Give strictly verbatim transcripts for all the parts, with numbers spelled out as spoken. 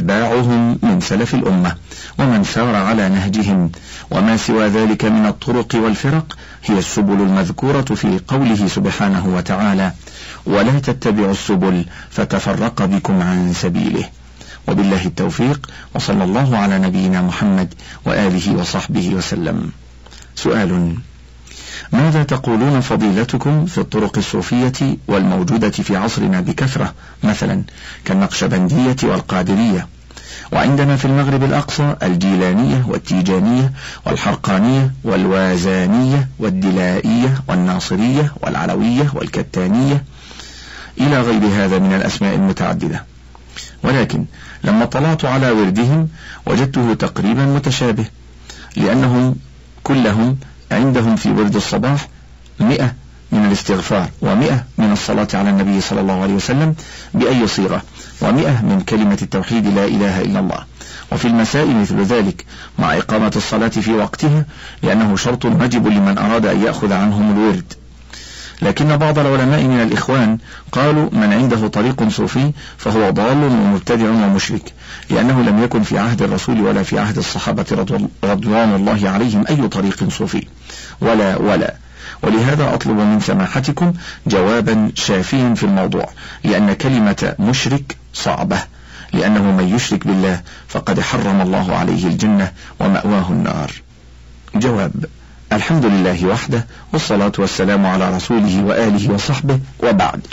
وأتباعهم من سلف الأمة ومن سار على نهجهم. وما سوى ذلك من الطرق والفرق هي السبل المذكورة في قوله سبحانه وتعالى: ولا تتبعوا السبل فتفرق بكم عن سبيله. وبالله التوفيق، وصلى الله على نبينا محمد وآله وصحبه وسلم. سؤال: ماذا تقولون فضيلتكم في الطرق الصوفية والموجودة في عصرنا بكثرة، مثلا كالنقشبندية والقادرية، وعندنا في المغرب الأقصى الجيلانية والتيجانية والحرقانية والوازانية والدلائية والناصرية والعلوية والكتانية إلى غير هذا من الأسماء المتعددة، ولكن لما طلعت على وردهم وجدته تقريبا متشابه، لأنهم كلهم عندهم في ورد الصباح مئة من الاستغفار، ومئة من الصلاة على النبي صلى الله عليه وسلم بأي صيغة، ومئة من كلمة التوحيد لا إله إلا الله، وفي المساء مثل ذلك مع إقامة الصلاة في وقتها، لأنه شرط واجب لمن أراد أن يأخذ عنهم الورد. لكن بعض العلماء من الإخوان قالوا من عنده طريق صوفي فهو ضال ومبتدع ومشرك، لأنه لم يكن في عهد الرسول ولا في عهد الصحابة رضوان الله عليهم أي طريق صوفي ولا ولا ولهذا أطلب من سماحتكم جوابا شافيا في الموضوع، لأن كلمة مشرك صعبة، لأنه من يشرك بالله فقد حرم الله عليه الجنة ومأواه النار. جواب: الحمد لله وحده، والصلاة والسلام على رسوله وآله وصحبه، وبعد.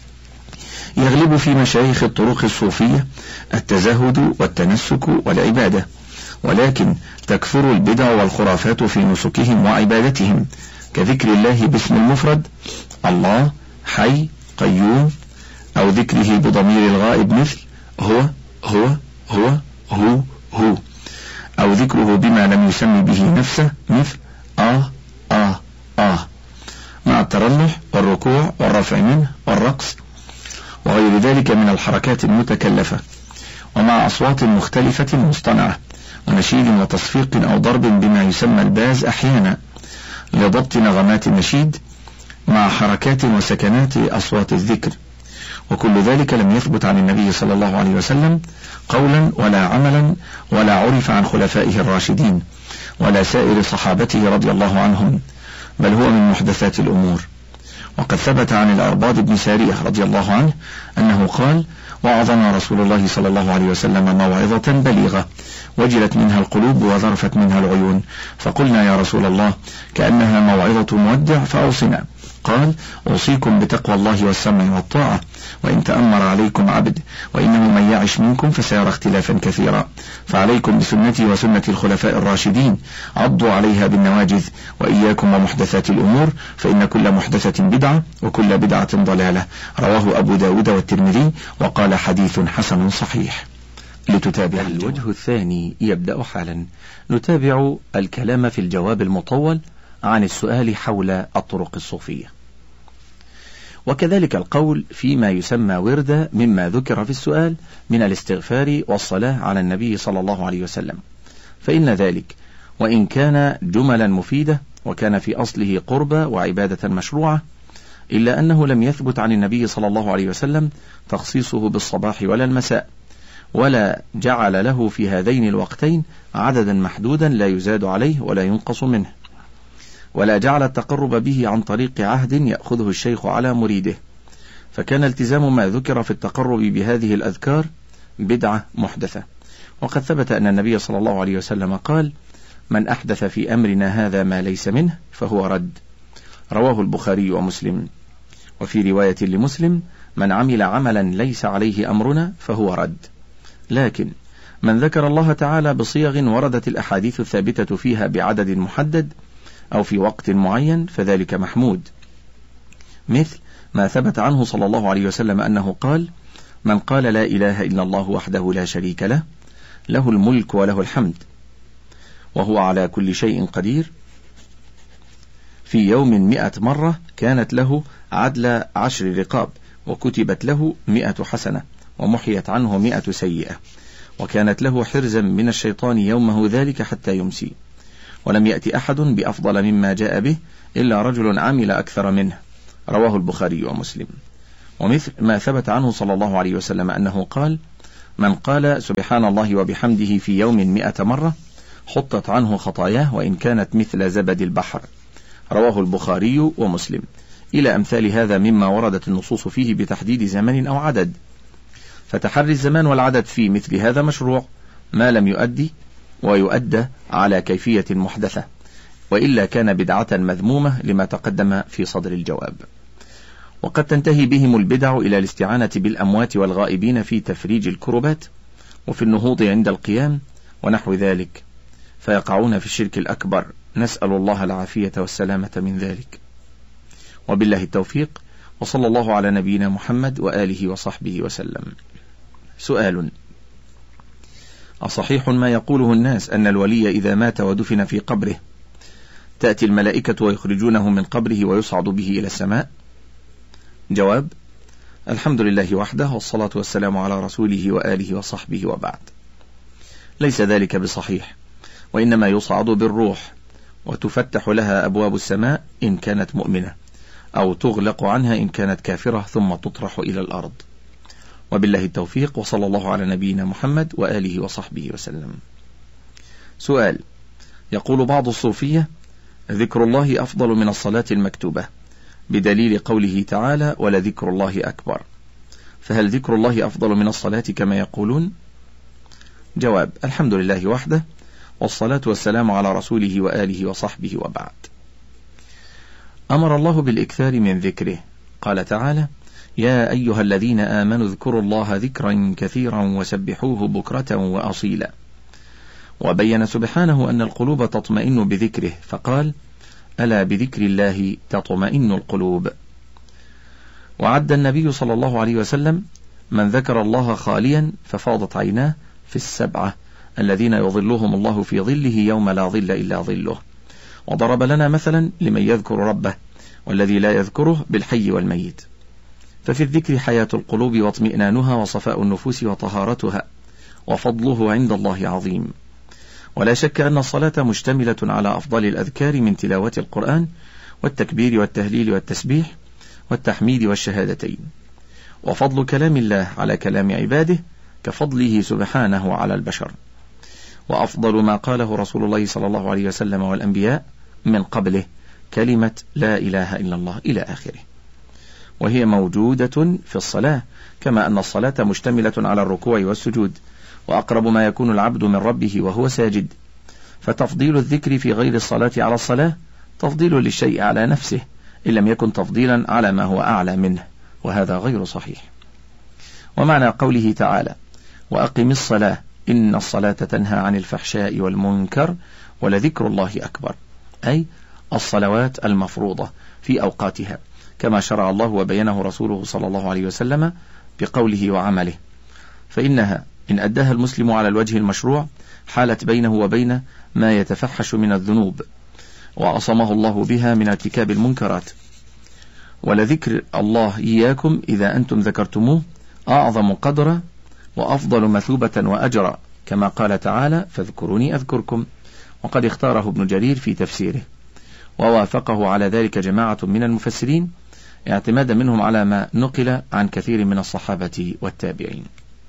يغلب في مشايخ الطرق الصوفية التزهد والتنسك والعبادة، ولكن تكثر البدع والخرافات في نسكهم وعبادتهم، كذكر الله باسم المفرد الله حي قيوم، أو ذكره بضمير الغائب مثل هو هو هو هو هو، أو ذكره بما لم يسمي به نفسه مثل آه آه آه، مع الترنح والركوع والرفع منه والرقص وغير ذلك من الحركات المتكلفة، ومع أصوات مختلفة مصطنعة ونشيد وتصفيق أو ضرب بما يسمى الباز أحيانا لضبط نغمات النشيد، مع حركات وسكنات أصوات الذكر، وكل ذلك لم يثبت عن النبي صلى الله عليه وسلم قولا ولا عملا، ولا عرف عن خلفائه الراشدين ولا سائر صحابته رضي الله عنهم، بل هو من محدثات الأمور. وقد ثبت عن الأرباض بن سارية رضي الله عنه أنه قال: وعظنا رسول الله صلى الله عليه وسلم موعظة بليغة وجلت منها القلوب وذرفت منها العيون، فقلنا يا رسول الله كأنها موعظة مودع فأوصنا. قال: أوصيكم بتقوى الله والسمع والطاعة، وإن تأمر عليكم عبد، وإنه من يعش منكم فسيرى اختلافا كثيرا، فعليكم بسنتي وسنة الخلفاء الراشدين، عضوا عليها بالنواجذ، وإياكم ومحدثات الأمور، فإن كل محدثة بدعة وكل بدعة ضلالة. رواه أبو داود والترمذي، وقال حديث حسن صحيح. لتتابع الوجه الثاني يبدأ حالا. نتابع الكلام في الجواب المطول عن السؤال حول الطرق الصوفية، وكذلك القول فيما يسمى ورد مما ذكر في السؤال من الاستغفار والصلاة على النبي صلى الله عليه وسلم، فإن ذلك وإن كان جملا مفيدة وكان في أصله قربة وعبادة مشروعة، إلا أنه لم يثبت عن النبي صلى الله عليه وسلم تخصيصه بالصباح ولا المساء، ولا جعل له في هذين الوقتين عددا محدودا لا يزاد عليه ولا ينقص منه، ولا جعل التقرب به عن طريق عهد يأخذه الشيخ على مريده، فكان التزام ما ذكر في التقرب بهذه الأذكار بدعة محدثة. وقد ثبت أن النبي صلى الله عليه وسلم قال: من أحدث في أمرنا هذا ما ليس منه فهو رد. رواه البخاري ومسلم. وفي رواية لمسلم: من عمل عملا ليس عليه أمرنا فهو رد. لكن من ذكر الله تعالى بصيغ وردت الأحاديث الثابتة فيها بعدد محدد أو في وقت معين فذلك محمود، مثل ما ثبت عنه صلى الله عليه وسلم أنه قال: من قال لا إله إلا الله وحده لا شريك له، له الملك وله الحمد وهو على كل شيء قدير، في يوم مئة مرة كانت له عدل عشر رقاب، وكتبت له مئة حسنة، ومحيت عنه مئة سيئة، وكانت له حرزا من الشيطان يومه ذلك حتى يمسي، ولم يأتي أحد بأفضل مما جاء به إلا رجل عمل أكثر منه. رواه البخاري ومسلم. ومثل ما ثبت عنه صلى الله عليه وسلم أنه قال: من قال سبحان الله وبحمده في يوم مئة مرة حطت عنه خطاياه وإن كانت مثل زبد البحر، رواه البخاري ومسلم، إلى أمثال هذا مما وردت النصوص فيه بتحديد زمن أو عدد. فتحري الزمان والعدد في مثل هذا مشروع ما لم يؤدي ويؤدى على كيفية محدثة، وإلا كان بدعة مذمومة لما تقدم في صدر الجواب. وقد تنتهي بهم البدع إلى الاستعانة بالأموات والغائبين في تفريج الكربات وفي النهوض عند القيام ونحو ذلك، فيقعون في الشرك الأكبر، نسأل الله العافية والسلامة من ذلك. وبالله التوفيق، وصلى الله على نبينا محمد وآله وصحبه وسلم. سؤال: أصحيح ما يقوله الناس أن الولي إذا مات ودفن في قبره تأتي الملائكة ويخرجونه من قبره ويصعد به إلى السماء؟ جواب: الحمد لله وحده، والصلاة والسلام على رسوله وآله وصحبه، وبعد. ليس ذلك بصحيح، وإنما يصعد بالروح وتفتح لها أبواب السماء إن كانت مؤمنة، أو تغلق عنها إن كانت كافرة، ثم تطرح إلى الأرض. وبالله التوفيق، وصلى الله على نبينا محمد وآله وصحبه وسلم. سؤال: يقول بعض الصوفية: ذكر الله أفضل من الصلاة المكتوبة، بدليل قوله تعالى: ولذكر الله أكبر، فهل ذكر الله أفضل من الصلاة كما يقولون؟ جواب: الحمد لله وحده، والصلاة والسلام على رسوله وآله وصحبه، وبعد. أمر الله بالإكثار من ذكره، قال تعالى: يا أيها الذين آمنوا اذكروا الله ذكرا كثيرا وسبحوه بكرة وأصيلا. وبين سبحانه أن القلوب تطمئن بذكره، فقال: ألا بذكر الله تطمئن القلوب. وعد النبي صلى الله عليه وسلم من ذكر الله خاليا ففاضت عيناه في السبعة الذين يظلهم الله في ظله يوم لا ظل إلا ظله، وضرب لنا مثلا لمن يذكر ربه والذي لا يذكره بالحي والميت. ففي الذكر حياة القلوب واطمئنانها وصفاء النفوس وطهارتها، وفضله عند الله عظيم. ولا شك أن الصلاة مشتملة على أفضل الأذكار من تلاوة القرآن والتكبير والتهليل والتسبيح والتحميد والشهادتين، وفضل كلام الله على كلام عباده كفضله سبحانه على البشر. وأفضل ما قاله رسول الله صلى الله عليه وسلم والأنبياء من قبله كلمة لا إله إلا الله إلى آخره، وهي موجودة في الصلاة، كما أن الصلاة مشتملة على الركوع والسجود، وأقرب ما يكون العبد من ربه وهو ساجد. فتفضيل الذكر في غير الصلاة على الصلاة تفضيل للشيء على نفسه، إن لم يكن تفضيلا على ما هو أعلى منه، وهذا غير صحيح. ومعنى قوله تعالى: وأقم الصلاة إن الصلاة تنهى عن الفحشاء والمنكر ولذكر الله أكبر، أي الصلوات المفروضة في أوقاتها، كما شرع الله وبينه رسوله صلى الله عليه وسلم بقوله وعمله، فإنها إن أداها المسلم على الوجه المشروع حالت بينه وبين ما يتفحش من الذنوب، وعصمه الله بها من ارتكاب المنكرات. ولذكر الله إياكم إذا أنتم ذكرتموه أعظم قدرا وأفضل مثوبة وأجرا، كما قال تعالى: فاذكروني أذكركم. وقد اختاره ابن جرير في تفسيره، ووافقه على ذلك جماعة من المفسرين اعتمادا منهم على ما نقل عن كثير من الصحابة والتابعين.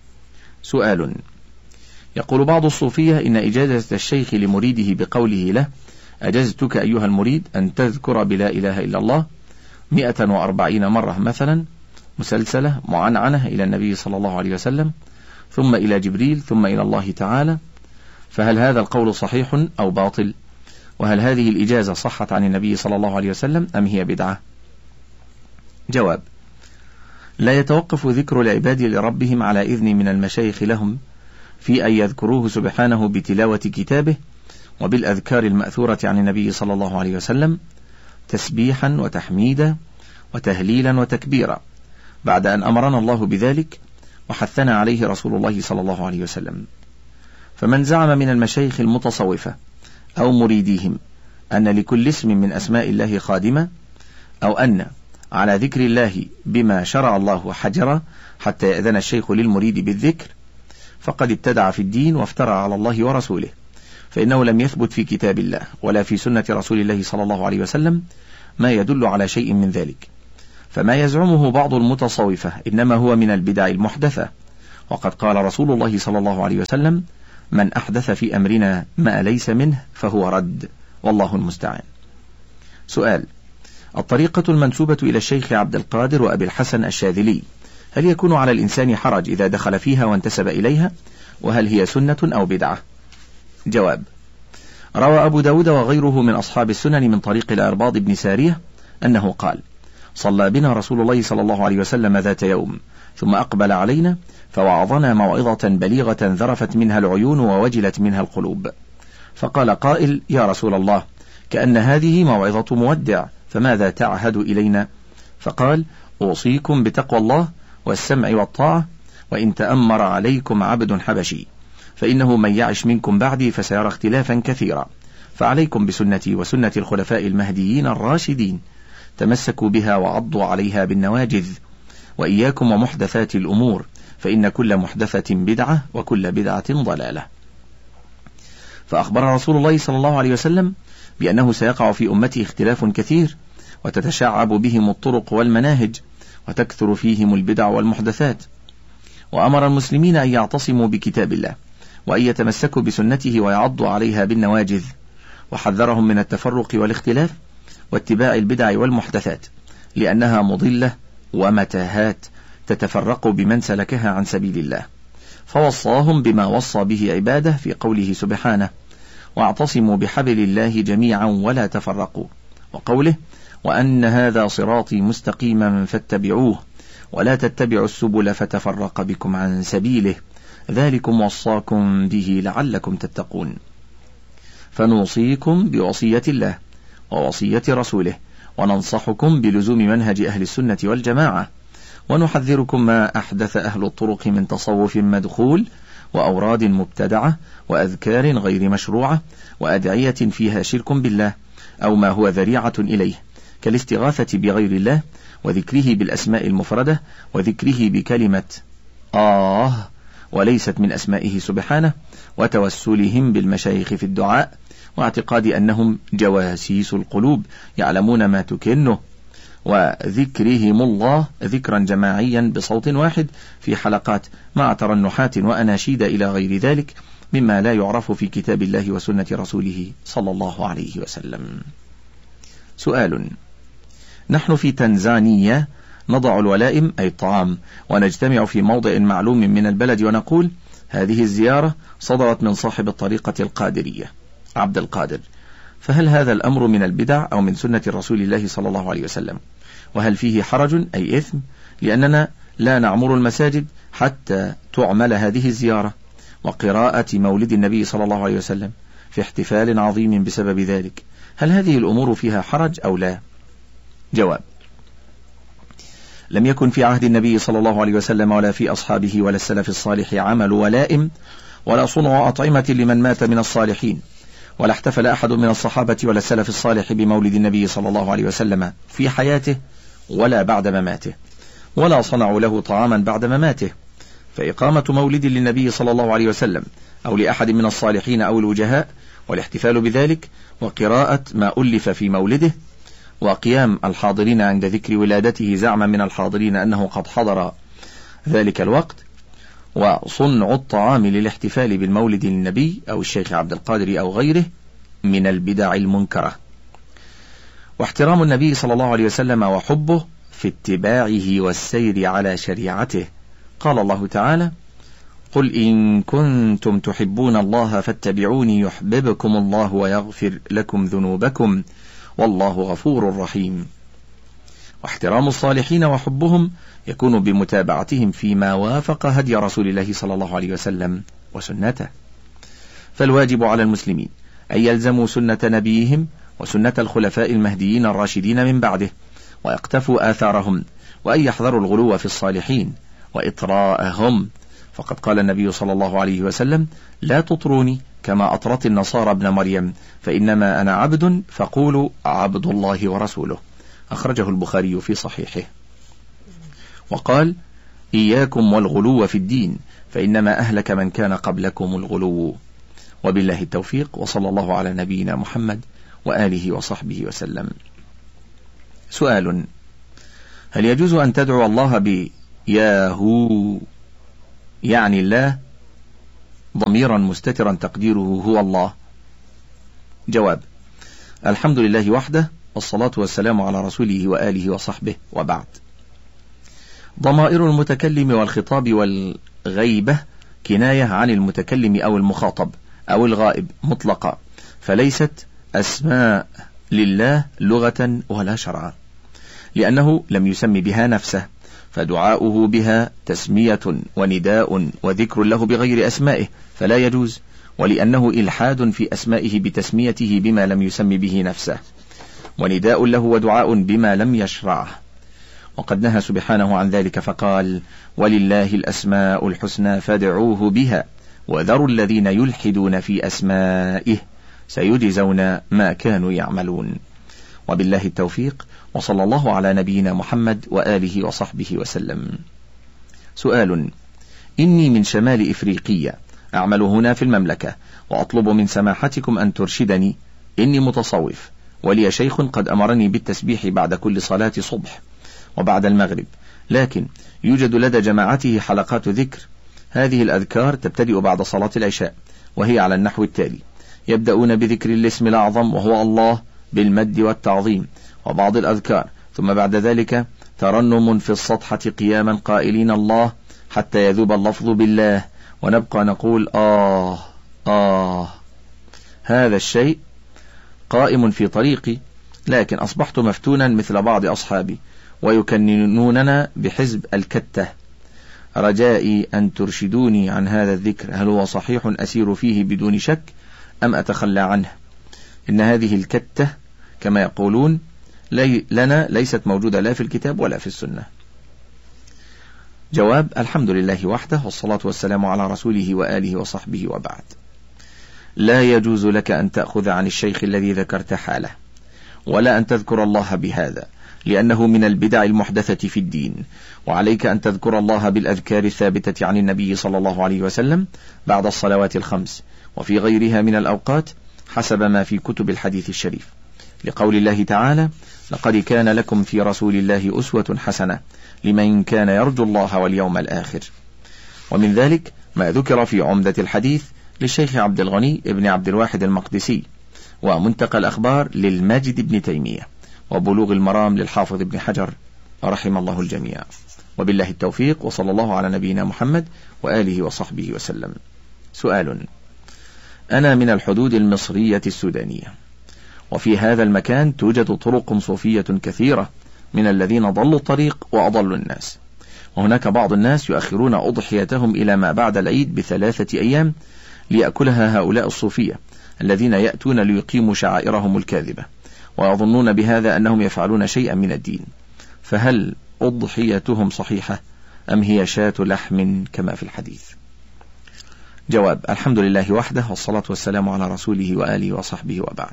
سؤال: يقول بعض الصوفية إن إجازة الشيخ لمريده بقوله له: أجزتك أيها المريد أن تذكر بلا إله إلا الله مئة وأربعين مرة مثلا، مسلسلة معنعنة إلى النبي صلى الله عليه وسلم، ثم إلى جبريل، ثم إلى الله تعالى، فهل هذا القول صحيح أو باطل؟ وهل هذه الإجازة صحت عن النبي صلى الله عليه وسلم أم هي بدعة؟ جواب: لا يتوقف ذكر العباد لربهم على إذن من المشايخ لهم في أن يذكروه سبحانه بتلاوة كتابه وبالأذكار المأثورة عن النبي صلى الله عليه وسلم تسبيحا وتحميدا وتهليلا وتكبيرا، بعد أن أمرنا الله بذلك وحثنا عليه رسول الله صلى الله عليه وسلم. فمن زعم من المشايخ المتصوفة أو مريديهم أن لكل اسم من أسماء الله خادمة، أو أن على ذكر الله بما شرع الله حجرا حتى يأذن الشيخ للمريد بالذكر، فقد ابتدع في الدين وافترى على الله ورسوله، فإنه لم يثبت في كتاب الله ولا في سنة رسول الله صلى الله عليه وسلم ما يدل على شيء من ذلك. فما يزعمه بعض المتصوفة إنما هو من البدع المحدثة، وقد قال رسول الله صلى الله عليه وسلم: من أحدث في أمرنا ما ليس منه فهو رد، والله المستعان. سؤال: الطريقة المنسوبة إلى الشيخ عبد القادر وأبي الحسن الشاذلي، هل يكون على الإنسان حرج إذا دخل فيها وانتسب إليها؟ وهل هي سنة أو بدعة؟ جواب: روى أبو داود وغيره من أصحاب السنن من طريق الأرباض بن سارية أنه قال: صلى بنا رسول الله صلى الله عليه وسلم ذات يوم، ثم أقبل علينا فوعظنا موعظة بليغة ذرفت منها العيون ووجلت منها القلوب. فقال قائل: يا رسول الله، كأن هذه موعظة مودع، فماذا تعهد إلينا؟ فقال: أوصيكم بتقوى الله والسمع والطاعة، وإن تأمر عليكم عبد حبشي، فإنه من يعش منكم بعدي فسيرى اختلافا كثيرا، فعليكم بسنتي وسنة الخلفاء المهديين الراشدين، تمسكوا بها وعضوا عليها بالنواجذ، وإياكم ومحدثات الأمور، فإن كل محدثة بدعة وكل بدعة ضلالة. فأخبر رسول الله صلى الله عليه وسلم بأنه سيقع في أمته اختلاف كثير، وتتشعب بهم الطرق والمناهج، وتكثر فيهم البدع والمحدثات، وأمر المسلمين أن يعتصموا بكتاب الله، وأن يتمسكوا بسنته ويعضوا عليها بالنواجذ، وحذرهم من التفرق والاختلاف واتباع البدع والمحدثات، لأنها مضلة ومتاهات تتفرق بمن سلكها عن سبيل الله. فوصاهم بما وصى به عباده في قوله سبحانه: واعتصموا بحبل الله جميعا ولا تفرقوا، وقوله: وأن هذا صراطي مستقيما فاتبعوه ولا تتبعوا السبل فتفرق بكم عن سبيله، ذلكم وصاكم به لعلكم تتقون. فنوصيكم بوصية الله ووصية رسوله، وننصحكم بلزوم منهج أهل السنة والجماعة، ونحذركم ما أحدث أهل الطرق من تصوف مدخول، وأوراد مبتدعة، وأذكار غير مشروعة، وأدعية فيها شرك بالله أو ما هو ذريعة إليه، كالاستغاثة بغير الله، وذكره بالأسماء المفردة، وذكره بكلمة آه وليست من أسمائه سبحانه، وتوسلهم بالمشايخ في الدعاء، واعتقاد أنهم جواسيس القلوب يعلمون ما تكنه، وذكرهم الله ذكرا جماعيا بصوت واحد في حلقات مع ترنحات وأناشيد إلى غير ذلك مما لا يعرف في كتاب الله وسنة رسوله صلى الله عليه وسلم. سؤال: نحن في تنزانيا نضع الولائم أي الطعام، ونجتمع في موضع معلوم من البلد، ونقول: هذه الزيارة صدرت من صاحب الطريقة القادرية عبد القادر، فهل هذا الأمر من البدع أو من سنة رسول الله صلى الله عليه وسلم؟ وهل فيه حرج أي إثم؟ لأننا لا نعمر المساجد حتى تعمل هذه الزيارة وقراءة مولد النبي صلى الله عليه وسلم في احتفال عظيم بسبب ذلك، هل هذه الأمور فيها حرج أو لا؟ جواب: لم يكن في عهد النبي صلى الله عليه وسلم ولا في أصحابه ولا السلف الصالح عمل ولائم ولا صنع أطعمة لمن مات من الصالحين، ولا احتفل أحد من الصحابة ولا السلف الصالح بمولد النبي صلى الله عليه وسلم في حياته ولا بعد مماته، ولا صنعوا له طعاما بعد مماته. فإقامة مولد للنبي صلى الله عليه وسلم أو لأحد من الصالحين أو الوجهاء، والاحتفال بذلك، وقراءة ما ألف في مولده، وقيام الحاضرين عند ذكر ولادته زعما من الحاضرين أنه قد حضر ذلك الوقت، وصنع الطعام للاحتفال بالمولد للنبي أو الشيخ عبد القادر أو غيره من البدع المنكرة. واحترام النبي صلى الله عليه وسلم وحبه في اتباعه والسير على شريعته. قال الله تعالى: قل إن كنتم تحبون الله فاتبعوني يحببكم الله ويغفر لكم ذنوبكم والله غفور رحيم. واحترام الصالحين وحبهم يكون بمتابعتهم فيما وافق هدي رسول الله صلى الله عليه وسلم وسنته. فالواجب على المسلمين أن يلزموا سنة نبيهم وسنة الخلفاء المهديين الراشدين من بعده، ويقتفوا آثارهم، وأن يحذروا الغلو في الصالحين وإطراءهم، فقد قال النبي صلى الله عليه وسلم: لا تطروني كما أطرت النصارى ابن مريم، فإنما أنا عبد فقولوا عبد الله ورسوله. أخرجه البخاري في صحيحه. وقال: إياكم والغلو في الدين فإنما أهلك من كان قبلكم الغلو. وبالله التوفيق، وصلى الله على نبينا محمد وآله وصحبه وسلم. سؤال: هل يجوز أن تدعو الله بياهو يعني الله ضميرا مستترا تقديره هو الله؟ جواب: الحمد لله وحده، والصلاة والسلام على رسوله وآله وصحبه، وبعد. ضمائر المتكلم والخطاب والغيبة كناية عن المتكلم أو المخاطب أو الغائب مطلقا، فليست أسماء لله لغة ولا شرعا، لأنه لم يسم بها نفسه، فدعاؤه بها تسمية ونداء وذكر له بغير أسمائه فلا يجوز، ولأنه إلحاد في أسمائه بتسميته بما لم يسم به نفسه، ونداء له ودعاء بما لم يشرعه. وقد نهى سبحانه عن ذلك فقال: ولله الأسماء الحسنى فادعوه بها وذروا الذين يلحدون في أسمائه سيجزون ما كانوا يعملون. وبالله التوفيق، وصلى الله على نبينا محمد وآله وصحبه وسلم. سؤال: إني من شمال إفريقيا، أعمل هنا في المملكة، وأطلب من سماحتكم أن ترشدني. إني متصوف، ولي شيخ قد أمرني بالتسبيح بعد كل صلاة صبح وبعد المغرب، لكن يوجد لدى جماعته حلقات ذكر. هذه الأذكار تبتدئ بعد صلاة العشاء، وهي على النحو التالي: يبدأون بذكر الاسم الأعظم وهو الله بالمد والتعظيم وبعض الأذكار، ثم بعد ذلك ترنم في السطحة قياما قائلين الله حتى يذوب اللفظ بالله، ونبقى نقول آه آه. هذا الشيء قائم في طريقي، لكن أصبحت مفتونا مثل بعض أصحابي ويكننوننا بحزب الكتة. رجائي أن ترشدوني عن هذا الذكر، هل هو صحيح أسير فيه بدون شك أم أتخلى عنه؟ إن هذه الكتة كما يقولون لي لنا ليست موجودة لا في الكتاب ولا في السنة. جواب: الحمد لله وحده، والصلاة والسلام على رسوله وآله وصحبه، وبعد. لا يجوز لك أن تأخذ عن الشيخ الذي ذكرت حاله، ولا أن تذكر الله بهذا، لأنه من البدع المحدثة في الدين. وعليك أن تذكر الله بالأذكار الثابتة عن النبي صلى الله عليه وسلم بعد الصلوات الخمس وفي غيرها من الأوقات حسب ما في كتب الحديث الشريف، لقول الله تعالى: لقد كان لكم في رسول الله أسوة حسنة لمن كان يرجو الله واليوم الآخر. ومن ذلك ما ذكر في عمدة الحديث للشيخ عبد الغني ابن عبد الواحد المقدسي، ومنتقى الأخبار للماجد ابن تيمية، وبلوغ المرام للحافظ ابن حجر، رحم الله الجميع. وبالله التوفيق، وصلى الله على نبينا محمد وآله وصحبه وسلم. سؤال: أنا من الحدود المصرية السودانية، وفي هذا المكان توجد طرق صوفية كثيرة من الذين ضلوا الطريق وأضلوا الناس، وهناك بعض الناس يؤخرون أضحيتهم إلى ما بعد العيد بثلاثة أيام ليأكلها هؤلاء الصوفية الذين يأتون ليقيموا شعائرهم الكاذبة، ويظنون بهذا أنهم يفعلون شيئا من الدين، فهل أضحيتهم صحيحة أم هي شاة لحم كما في الحديث؟ جواب: الحمد لله وحده، والصلاة والسلام على رسوله وآله وصحبه، وبعد.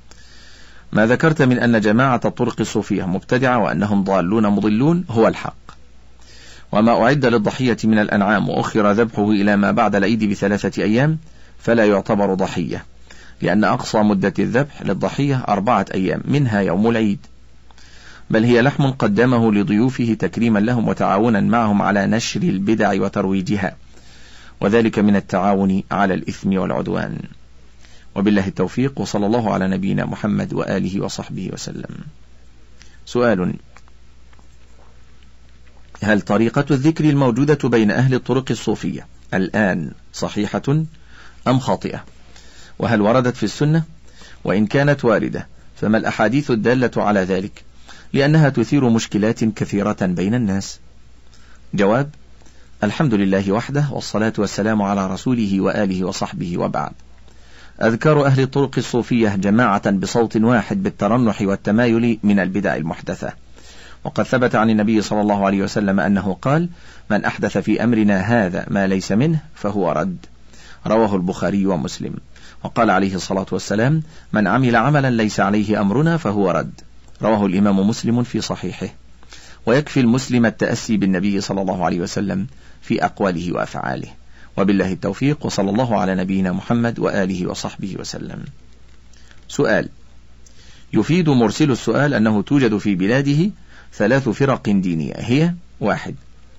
ما ذكرت من أن جماعة الطرق الصوفية مبتدعة وأنهم ضالون مضلون هو الحق، وما أعد للضحية من الأنعام وأخر ذبحه إلى ما بعد العيد بثلاثة أيام فلا يعتبر ضحية، لأن أقصى مدة الذبح للضحية أربعة أيام منها يوم العيد، بل هي لحم قدمه لضيوفه تكريما لهم وتعاونا معهم على نشر البدع وترويجها، وذلك من التعاون على الإثم والعدوان. وبالله التوفيق، وصلى الله على نبينا محمد وآله وصحبه وسلم. سؤال: هل طريقة الذكر الموجودة بين أهل الطرق الصوفية الآن صحيحة أم خاطئة؟ وهل وردت في السنة؟ وإن كانت واردة فما الأحاديث الدالة على ذلك؟ لأنها تثير مشكلات كثيرة بين الناس. جواب: الحمد لله وحده، والصلاة والسلام على رسوله وآله وصحبه، وبعد. أذكار أهل الطرق الصوفية جماعة بصوت واحد بالترنح والتمايل من البدع المحدثة، وقد ثبت عن النبي صلى الله عليه وسلم أنه قال: من أحدث في أمرنا هذا ما ليس منه فهو رد، رواه البخاري ومسلم. وقال عليه الصلاة والسلام: من عمل عملا ليس عليه أمرنا فهو رد، رواه الإمام مسلم في صحيحه. ويكفي المسلم التأسي بالنبي صلى الله عليه وسلم في أقواله وأفعاله. وبالله التوفيق، وصلى الله على نبينا محمد وآله وصحبه وسلم. سؤال: يفيد مرسل السؤال أنه توجد في بلاده ثلاث فرق دينية، هي: واحد،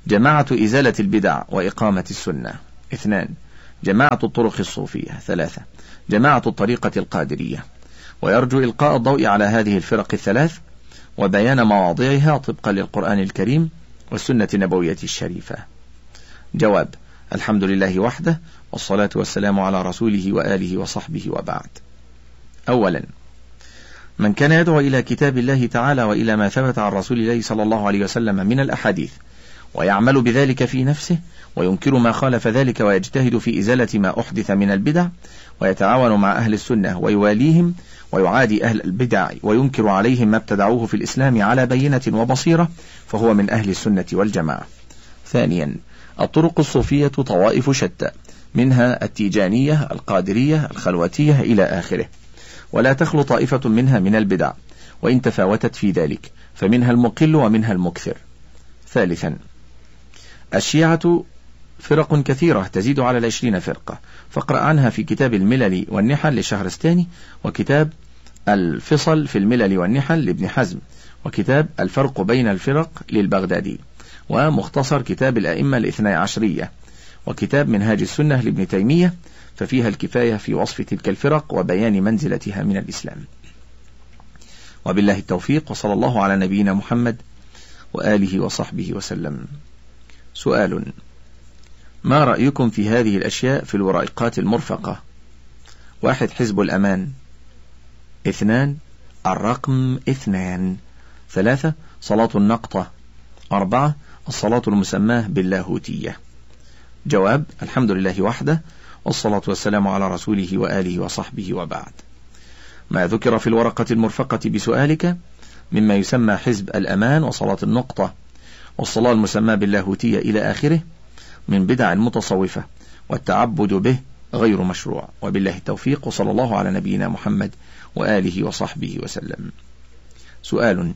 جماعة إزالة البدع وإقامة السنة. اثنان جماعة الطرق الصوفية. ثلاثة جماعة الطريقة القادرية. ويرجو إلقاء الضوء على هذه الفرق الثلاث وبيان مواضعها طبقا للقرآن الكريم والسنة النبوية الشريفة. جواب: الحمد لله وحده، والصلاة والسلام على رسوله وآله وصحبه، وبعد. أولا، من كان يدعو إلى كتاب الله تعالى وإلى ما ثبت عن رسول الله صلى الله عليه وسلم من الأحاديث ويعمل بذلك في نفسه وينكر ما خالف ذلك ويجتهد في إزالة ما أحدث من البدع ويتعاون مع أهل السنة ويواليهم ويعادي أهل البدع وينكر عليهم ما ابتدعوه في الإسلام على بينة وبصيرة فهو من أهل السنة والجماعة. ثانيا، الطرق الصوفية طوائف شتى، منها التيجانية، القادرية، الخلوتية إلى آخره، ولا تخلو طائفة منها من البدع وإن تفاوتت في ذلك، فمنها المقل ومنها المكثر. ثالثا، الشيعة فرق كثيرة تزيد على العشرين فرقة، فاقرأ عنها في كتاب الملل والنحل للشهرستاني، وكتاب الفصل في الملل والنحل لابن حزم، وكتاب الفرق بين الفرق للبغدادي، ومختصر كتاب الأئمة الاثني عشرية، وكتاب منهاج السنة لابن تيمية، ففيها الكفاية في وصف تلك الفرق وبيان منزلتها من الإسلام. وبالله التوفيق، وصلى الله على نبينا محمد وآله وصحبه وسلم. سؤال: ما رأيكم في هذه الأشياء في الورقات المرفقة؟ واحد حزب الأمان. اثنان الرقم اثنان. ثلاثة صلاة النقطة. أربعة الصلاة المسماة باللاهوتية. جواب: الحمد لله وحده، والصلاة والسلام على رسوله وآله وصحبه، وبعد. ما ذكر في الورقة المرفقة بسؤالك مما يسمى حزب الأمان وصلاة النقطة والصلاة المسماة باللاهوتية إلى آخره من بدع المتصوفة، والتعبد به غير مشروع. وبالله التوفيق، وصلى الله على نبينا محمد وآله وصحبه وسلم. سؤال: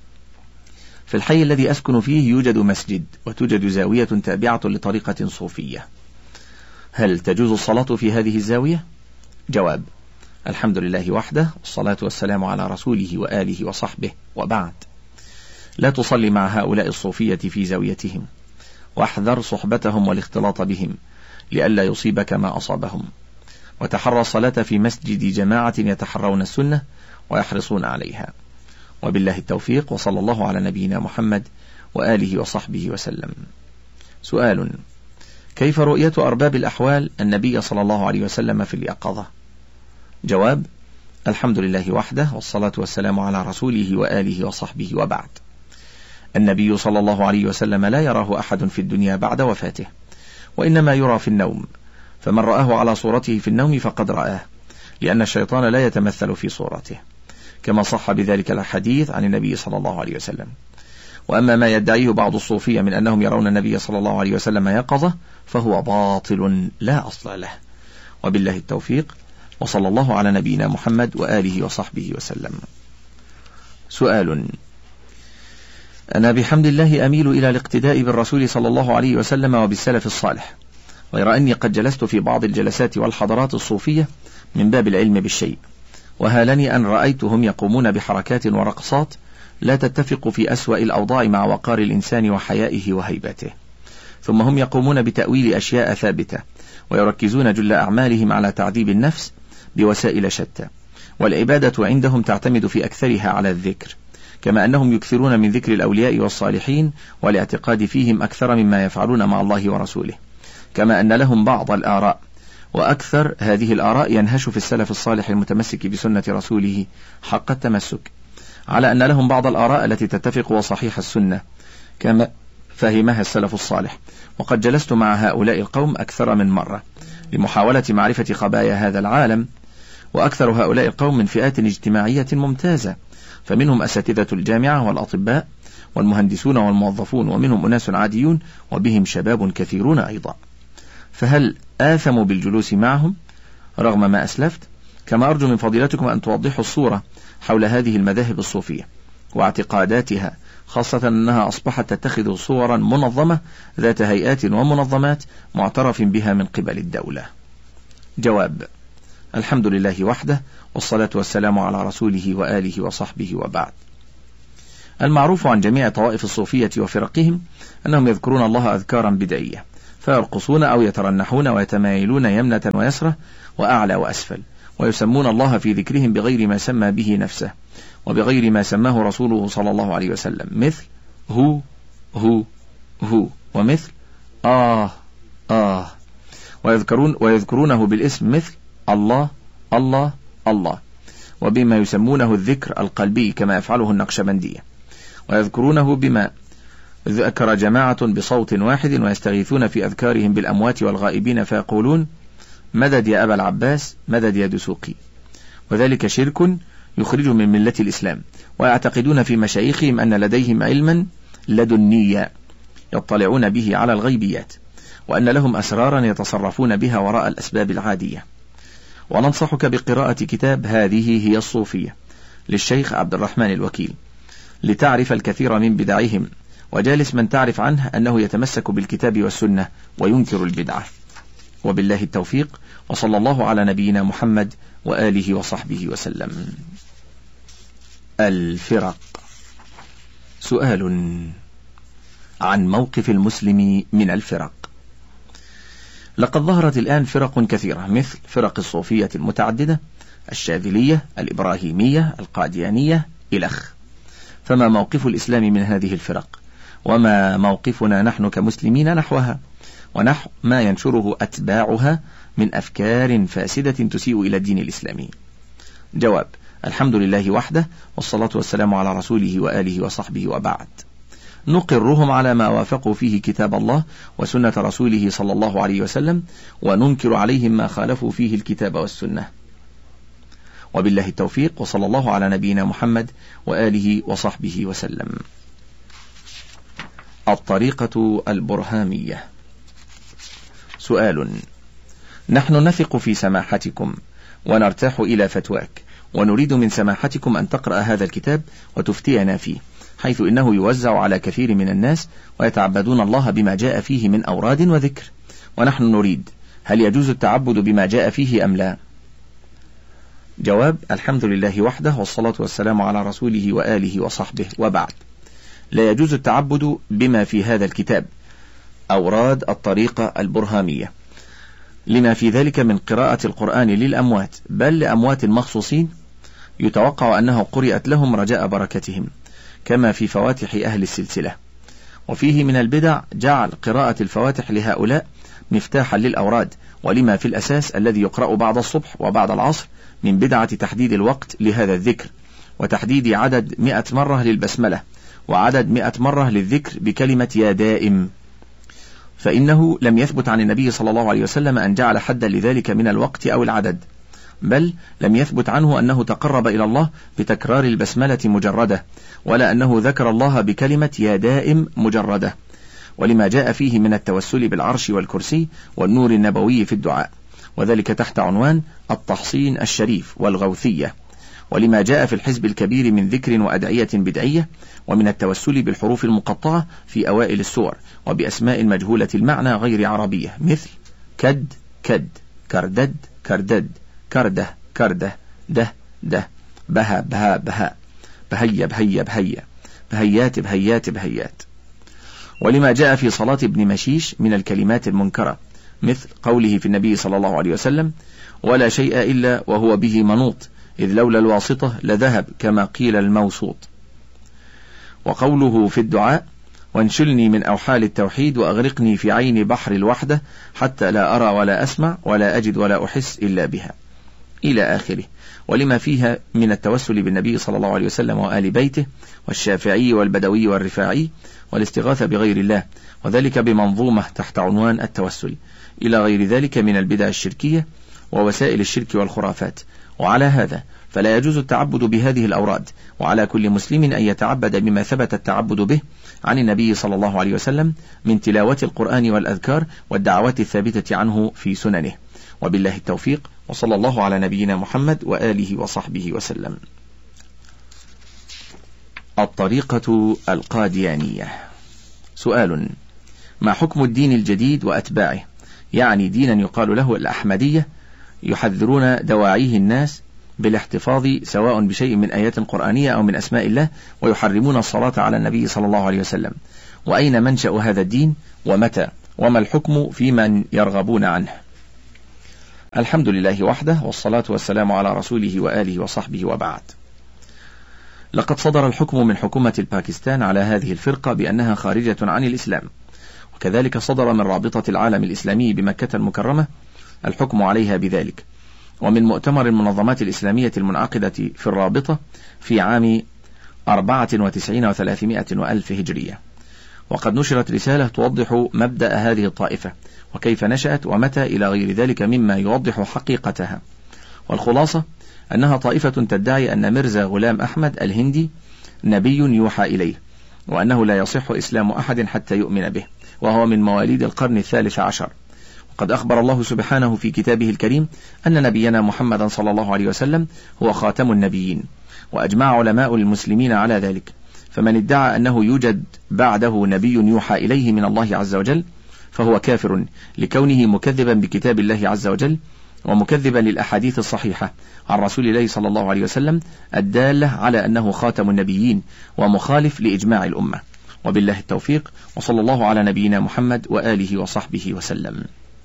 في الحي الذي أسكن فيه يوجد مسجد وتوجد زاوية تابعة لطريقة صوفية، هل تجوز الصلاة في هذه الزاوية؟ جواب: الحمد لله وحده، والصلاة والسلام على رسوله وآله وصحبه، وبعد. لا تصلي مع هؤلاء الصوفية في زاويتهم، واحذر صحبتهم والاختلاط بهم لئلا يصيبك ما أصابهم، وتحرى الصلاة في مسجد جماعة يتحرون السنة ويحرصون عليها. وبالله التوفيق، وصلى الله على نبينا محمد وآله وصحبه وسلم. سؤال: كيف رؤية أرباب الأحوال النبي صلى الله عليه وسلم في اليقظة؟ جواب: الحمد لله وحده، والصلاة والسلام على رسوله وآله وصحبه، وبعد. النبي صلى الله عليه وسلم لا يراه أحد في الدنيا بعد وفاته، وإنما يرى في النوم، فمن رآه على صورته في النوم فقد رآه، لأن الشيطان لا يتمثل في صورته، كما صح بذلك الحديث عن النبي صلى الله عليه وسلم. وأما ما يدعيه بعض الصوفية من أنهم يرون النبي صلى الله عليه وسلم يقظة فهو باطل لا أصل له. وبالله التوفيق، وصلى الله على نبينا محمد وآله وصحبه وسلم. سؤال: أنا بحمد الله أميل إلى الاقتداء بالرسول صلى الله عليه وسلم وبالسلف الصالح، غير أني قد جلست في بعض الجلسات والحضرات الصوفية من باب العلم بالشيء، وهالني أن رأيتهم يقومون بحركات ورقصات لا تتفق في أسوأ الأوضاع مع وقار الإنسان وحيائه وهيبته، ثم هم يقومون بتأويل أشياء ثابتة، ويركزون جل أعمالهم على تعذيب النفس بوسائل شتى، والعبادة عندهم تعتمد في أكثرها على الذكر، كما أنهم يكثرون من ذكر الأولياء والصالحين والاعتقاد فيهم أكثر مما يفعلون مع الله ورسوله، كما أن لهم بعض الآراء، وأكثر هذه الآراء ينهش في السلف الصالح المتمسك بسنة رسوله حق التمسك، على أن لهم بعض الآراء التي تتفق وصحيح السنة كما فهمها السلف الصالح. وقد جلست مع هؤلاء القوم أكثر من مرة لمحاولة معرفة خبايا هذا العالم، وأكثر هؤلاء القوم من فئات اجتماعية ممتازة، فمنهم أساتذة الجامعة والأطباء والمهندسون والموظفون، ومنهم أناس عاديون، وبهم شباب كثيرون أيضا. فهل آثموا بالجلوس معهم رغم ما أسلفت؟ كما أرجو من فضيلتكم أن توضحوا الصورة حول هذه المذاهب الصوفية واعتقاداتها، خاصة أنها أصبحت تتخذ صورا منظمة ذات هيئات ومنظمات معترف بها من قبل الدولة. جواب: الحمد لله وحده، والصلاة والسلام على رسوله وآله وصحبه، وبعد. المعروف عن جميع طوائف الصوفية وفرقهم أنهم يذكرون الله أذكارا بدعية، فيرقصون أو يترنحون ويتمايلون يمنة ويسرة وأعلى وأسفل، ويسمون الله في ذكرهم بغير ما سمى به نفسه وبغير ما سماه رسوله صلى الله عليه وسلم، مثل هو هو هو، ومثل آه آه، ويذكرون ويذكرونه بالاسم مثل الله الله الله، وبما يسمونه الذكر القلبي كما يفعله النقشبندية، ويذكرونه بما ذكر جماعة بصوت واحد، ويستغيثون في أذكارهم بالأموات والغائبين فيقولون مدد يا أبا العباس مدد يا دسوقي، وذلك شرك يخرج من ملة الإسلام. ويعتقدون في مشايخهم أن لديهم علما لدنيا يطلعون به على الغيبيات، وأن لهم أسرارا يتصرفون بها وراء الأسباب العادية. وننصحك بقراءة كتاب هذه هي الصوفية للشيخ عبد الرحمن الوكيل لتعرف الكثير من بدعهم، وجالس من تعرف عنه أنه يتمسك بالكتاب والسنة وينكر البدعة. وبالله التوفيق، وصلى الله على نبينا محمد وآله وصحبه وسلم. الفرق. سؤال عن موقف المسلم من الفرق. لقد ظهرت الآن فرق كثيرة مثل فرق الصوفية المتعددة، الشاذلية، الإبراهيمية، القاديانية إلخ. فما موقف الإسلام من هذه الفرق؟ وما موقفنا نحن كمسلمين نحوها ونحو ما ينشره أتباعها من أفكار فاسدة تسيء إلى الدين الإسلامي؟ جواب: الحمد لله وحده، والصلاة والسلام على رسوله وآله وصحبه، وبعد. نقرهم على ما وافقوا فيه كتاب الله وسنة رسوله صلى الله عليه وسلم، وننكر عليهم ما خالفوا فيه الكتاب والسنة. وبالله التوفيق، وصلى الله على نبينا محمد وآله وصحبه وسلم. الطريقة البرهامية. سؤال: نحن نثق في سماحتكم ونرتاح إلى فتواك، ونريد من سماحتكم أن تقرأ هذا الكتاب وتفتينا فيه، حيث إنه يوزع على كثير من الناس ويتعبدون الله بما جاء فيه من أوراد وذكر، ونحن نريد هل يجوز التعبد بما جاء فيه أم لا؟ جواب: الحمد لله وحده، والصلاة والسلام على رسوله وآله وصحبه، وبعد. لا يجوز التعبد بما في هذا الكتاب أوراد الطريقة البرهامية، لما في ذلك من قراءة القرآن للأموات، بل لأموات مخصوصين يتوقع أنه قرئت لهم رجاء بركتهم، كما في فواتح أهل السلسلة. وفيه من البدع جعل قراءة الفواتح لهؤلاء مفتاحا للأوراد، ولما في الأساس الذي يقرأ بعد الصبح وبعد العصر من بدعة تحديد الوقت لهذا الذكر، وتحديد عدد مئة مرة للبسملة، وعدد مئة مرة للذكر بكلمة يا دائم، فإنه لم يثبت عن النبي صلى الله عليه وسلم أن جعل حدا لذلك من الوقت أو العدد، بل لم يثبت عنه أنه تقرب إلى الله بتكرار البسملة مجردة، ولا أنه ذكر الله بكلمة يا دائم مجردة، ولما جاء فيه من التوسل بالعرش والكرسي والنور النبوي في الدعاء، وذلك تحت عنوان التحصين الشريف والغوثية، ولما جاء في الحزب الكبير من ذكر وأدعية بدعية، ومن التوسل بالحروف المقطعة في أوائل السور، وبأسماء مجهولة المعنى غير عربية مثل كد كد، كردد كردد، كرده كرده، ده ده، بها بها بها، بهيا بهيا بهيا، بهيات بهيات بهيات. ولما جاء في صلاة ابن مشيش من الكلمات المنكرة مثل قوله في النبي صلى الله عليه وسلم: ولا شيء إلا وهو به منوط، إذ لولا الواسطة لذهب كما قيل الموسوط. وقوله في الدعاء: وانشلني من أوحال التوحيد وأغرقني في عين بحر الوحدة حتى لا أرى ولا أسمع ولا أجد ولا أحس إلا بها، إلى آخره. ولما فيها من التوسل بالنبي صلى الله عليه وسلم وآل بيته والشافعي والبدوي والرفاعي والاستغاثة بغير الله، وذلك بمنظومة تحت عنوان التوسل، إلى غير ذلك من البدع الشركية ووسائل الشرك والخرافات. وعلى هذا فلا يجوز التعبد بهذه الأوراد، وعلى كل مسلم أن يتعبد بما ثبت التعبد به عن النبي صلى الله عليه وسلم من تلاوة القرآن والأذكار والدعوات الثابتة عنه في سننه. وبالله التوفيق، وصلى الله على نبينا محمد وآله وصحبه وسلم. الطريقة القاديانية. سؤال: ما حكم الدين الجديد وأتباعه؟ يعني دينا يقال له الأحمدية، يحذرون دواعيه الناس بالاحتفاظ سواء بشيء من آيات قرآنية أو من أسماء الله، ويحرمون الصلاة على النبي صلى الله عليه وسلم. وأين منشأ هذا الدين ومتى، وما الحكم في من يرغبون عنه؟ الحمد لله وحده، والصلاة والسلام على رسوله وآله وصحبه، وبعد. لقد صدر الحكم من حكومة الباكستان على هذه الفرقة بأنها خارجة عن الإسلام، وكذلك صدر من رابطة العالم الإسلامي بمكة المكرمة الحكم عليها بذلك، ومن مؤتمر المنظمات الإسلامية المنعقدة في الرابطة في عام أربعة وتسعين وثلاثمائة وألف هجرية. وقد نشرت رسالة توضح مبدأ هذه الطائفة وكيف نشأت ومتى إلى غير ذلك مما يوضح حقيقتها. والخلاصة أنها طائفة تدعي أن ميرزا غلام أحمد الهندي نبي يوحى إليه، وأنه لا يصح إسلام أحد حتى يؤمن به، وهو من مواليد القرن الثالث عشر. وقد أخبر الله سبحانه في كتابه الكريم أن نبينا محمدا صلى الله عليه وسلم هو خاتم النبيين، وأجمع علماء المسلمين على ذلك. فمن ادعى أنه يوجد بعده نبي يوحى إليه من الله عز وجل فهو كافر، لكونه مكذبا بكتاب الله عز وجل، ومكذبا للأحاديث الصحيحة عن رسول الله صلى الله عليه وسلم الدالة على أنه خاتم النبيين، ومخالف لإجماع الأمة. وبالله التوفيق، وصلى الله على نبينا محمد وآله وصحبه وسلم.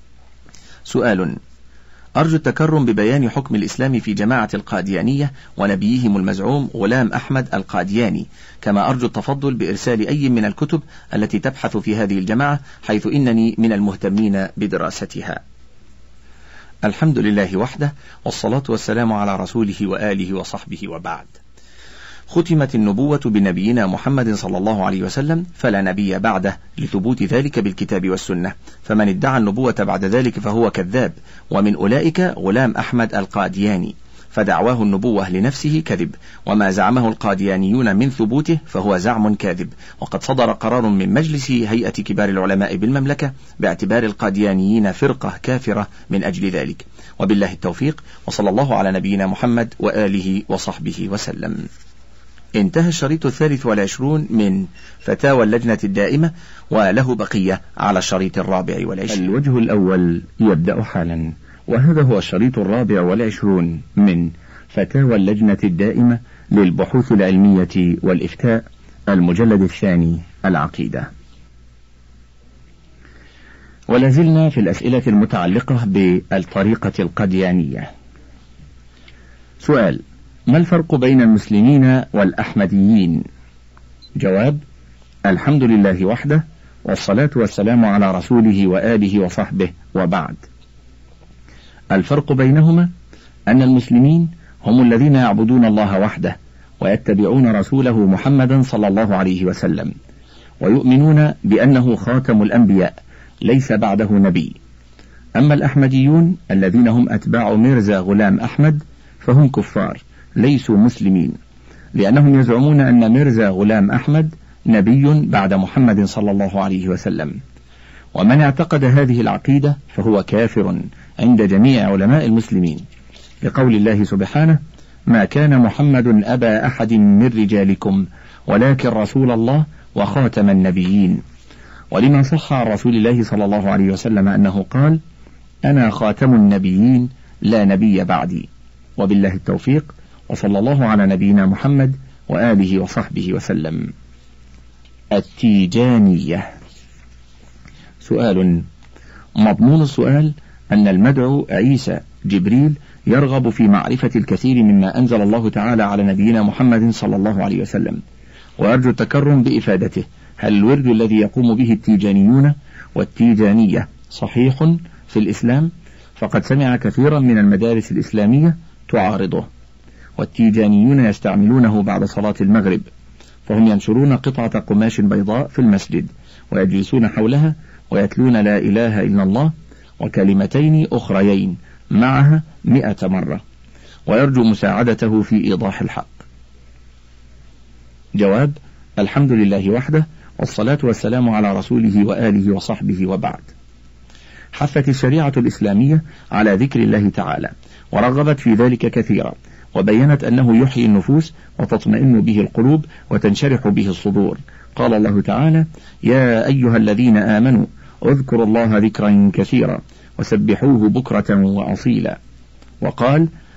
سؤال: أرجو التكرم ببيان حكم الإسلام في جماعة القاديانية ونبيهم المزعوم غلام أحمد القادياني، كما أرجو التفضل بإرسال أي من الكتب التي تبحث في هذه الجماعة، حيث إنني من المهتمين بدراستها. الحمد لله وحده، والصلاة والسلام على رسوله وآله وصحبه، وبعد. ختمت النبوة بنبينا محمد صلى الله عليه وسلم، فلا نبي بعده، لثبوت ذلك بالكتاب والسنة. فمن ادعى النبوة بعد ذلك فهو كذاب، ومن أولئك غلام أحمد القادياني، فدعواه النبوة لنفسه كذب، وما زعمه القاديانيون من ثبوته فهو زعم كاذب. وقد صدر قرار من مجلس هيئة كبار العلماء بالمملكة باعتبار القاديانيين فرقة كافرة من أجل ذلك. وبالله التوفيق، وصلى الله على نبينا محمد وآله وصحبه وسلم. انتهى الشريط الثالث والعشرون من فتاوى اللجنة الدائمة، وله بقية على الشريط الرابع والعشرين. الوجه الأول يبدأ حالا، وهذا هو الشريط الرابع والعشرون من فتاوى اللجنة الدائمة للبحوث العلمية والإفتاء، المجلد الثاني، العقيدة. ولازلنا في الأسئلة المتعلقة بالطريقة القاديانية. سؤال: ما الفرق بين المسلمين والأحمديين؟ جواب: الحمد لله وحده، والصلاة والسلام على رسوله وآله وصحبه، وبعد. الفرق بينهما أن المسلمين هم الذين يعبدون الله وحده، ويتبعون رسوله محمدا صلى الله عليه وسلم، ويؤمنون بأنه خاتم الأنبياء ليس بعده نبي. أما الأحمديون الذين هم أتباع ميرزا غلام أحمد فهم كفار ليسوا مسلمين، لأنهم يزعمون أن ميرزا غلام أحمد نبي بعد محمد صلى الله عليه وسلم. ومن اعتقد هذه العقيدة فهو كافر عند جميع علماء المسلمين، لقول الله سبحانه: ما كان محمد أبا أحد من رجالكم ولكن رسول الله وخاتم النبيين. ولما صح عن رسول الله صلى الله عليه وسلم أنه قال: أنا خاتم النبيين لا نبي بعدي. وبالله التوفيق، وصلى الله على نبينا محمد وآله وصحبه وسلم. التيجانية. سؤال: مضمون السؤال أن المدعو عيسى جبريل يرغب في معرفة الكثير مما أنزل الله تعالى على نبينا محمد صلى الله عليه وسلم، وأرجو التكرم بإفادته: هل الورد الذي يقوم به التيجانيون والتيجانية صحيح في الإسلام؟ فقد سمع كثيرا من المدارس الإسلامية تعارضه، والتيجانيون يستعملونه بعد صلاة المغرب، فهم ينشرون قطعة قماش بيضاء في المسجد ويجلسون حولها ويتلون لا إله إلا الله وكلمتين أخريين معها مئة مرة، ويرجو مساعدته في إيضاح الحق. جواب: الحمد لله وحده، والصلاة والسلام على رسوله وآله وصحبه، وبعد. حثت الشريعة الإسلامية على ذكر الله تعالى، ورغبت في ذلك كثيرا، وبينت أنه يحيي النفوس وتطمئن به القلوب وتنشرح به الصدور. قال الله تعالى: يا أيها الذين آمنوا اذكروا الله ذكرا كثيرا وسبحوه بكرة وأصيلا. وقال: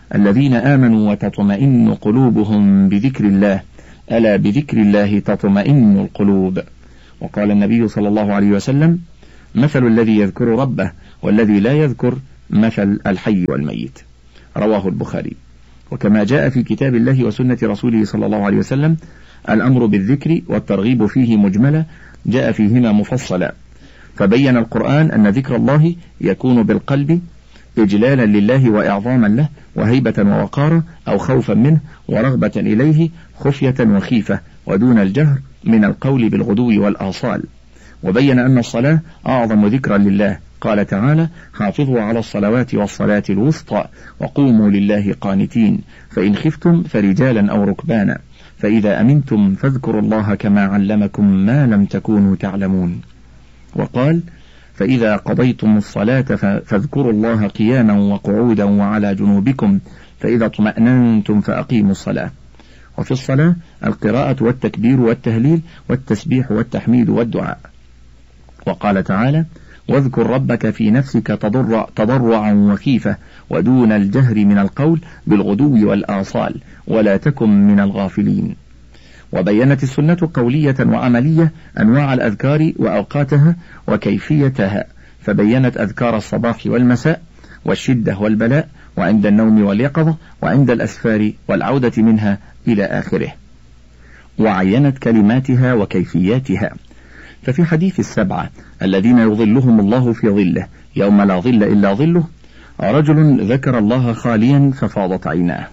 الذين آمنوا وتطمئن قلوبهم بذكر الله، ألا بذكر الله تطمئن القلوب. وقال النبي صلى الله عليه وسلم: مثل الذي يذكر ربه والذي لا يذكر مثل الحي والميت. رواه البخاري. وكما جاء في كتاب الله وسنة رسوله صلى الله عليه وسلم الأمر بالذكر والترغيب فيه مجملا، جاء فيهما مفصلا، فبين القرآن أن ذكر الله يكون بالقلب إجلالا لله وإعظاما له وهيبة ووقارا أو خوفا منه ورغبة إليه خفية وخيفة ودون الجهر من القول بالغدو والآصال. وبين أن الصلاة أعظم ذكرا لله، قال تعالى: حافظوا على الصلوات والصلاة الوسطى وقوموا لله قانتين، فإن خفتم فرجالا أو ركبانا، فإذا أمنتم فاذكروا الله كما علمكم ما لم تكونوا تعلمون. وقال: فإذا قضيتم الصلاة فاذكروا الله قياما وقعودا وعلى جنوبكم، فإذا اطمأننتم فأقيموا الصلاة. وفي الصلاة القراءة والتكبير والتهليل والتسبيح والتحميد والدعاء. وقال تعالى: واذكر ربك في نفسك تضرع تضرعا وخيفة ودون الجهر من القول بالغدو والآصال ولا تكن من الغافلين. وبينت السنة قولية وعملية أنواع الأذكار وأوقاتها وكيفيتها، فبينت أذكار الصباح والمساء والشدة والبلاء وعند النوم واليقظة وعند الأسفار والعودة منها إلى آخره، وعينت كلماتها وكيفياتها. ففي حديث السبعة الذين يظلهم الله في ظله يوم لا ظل إلا ظله، رجل ذكر الله خاليا ففاضت عيناه.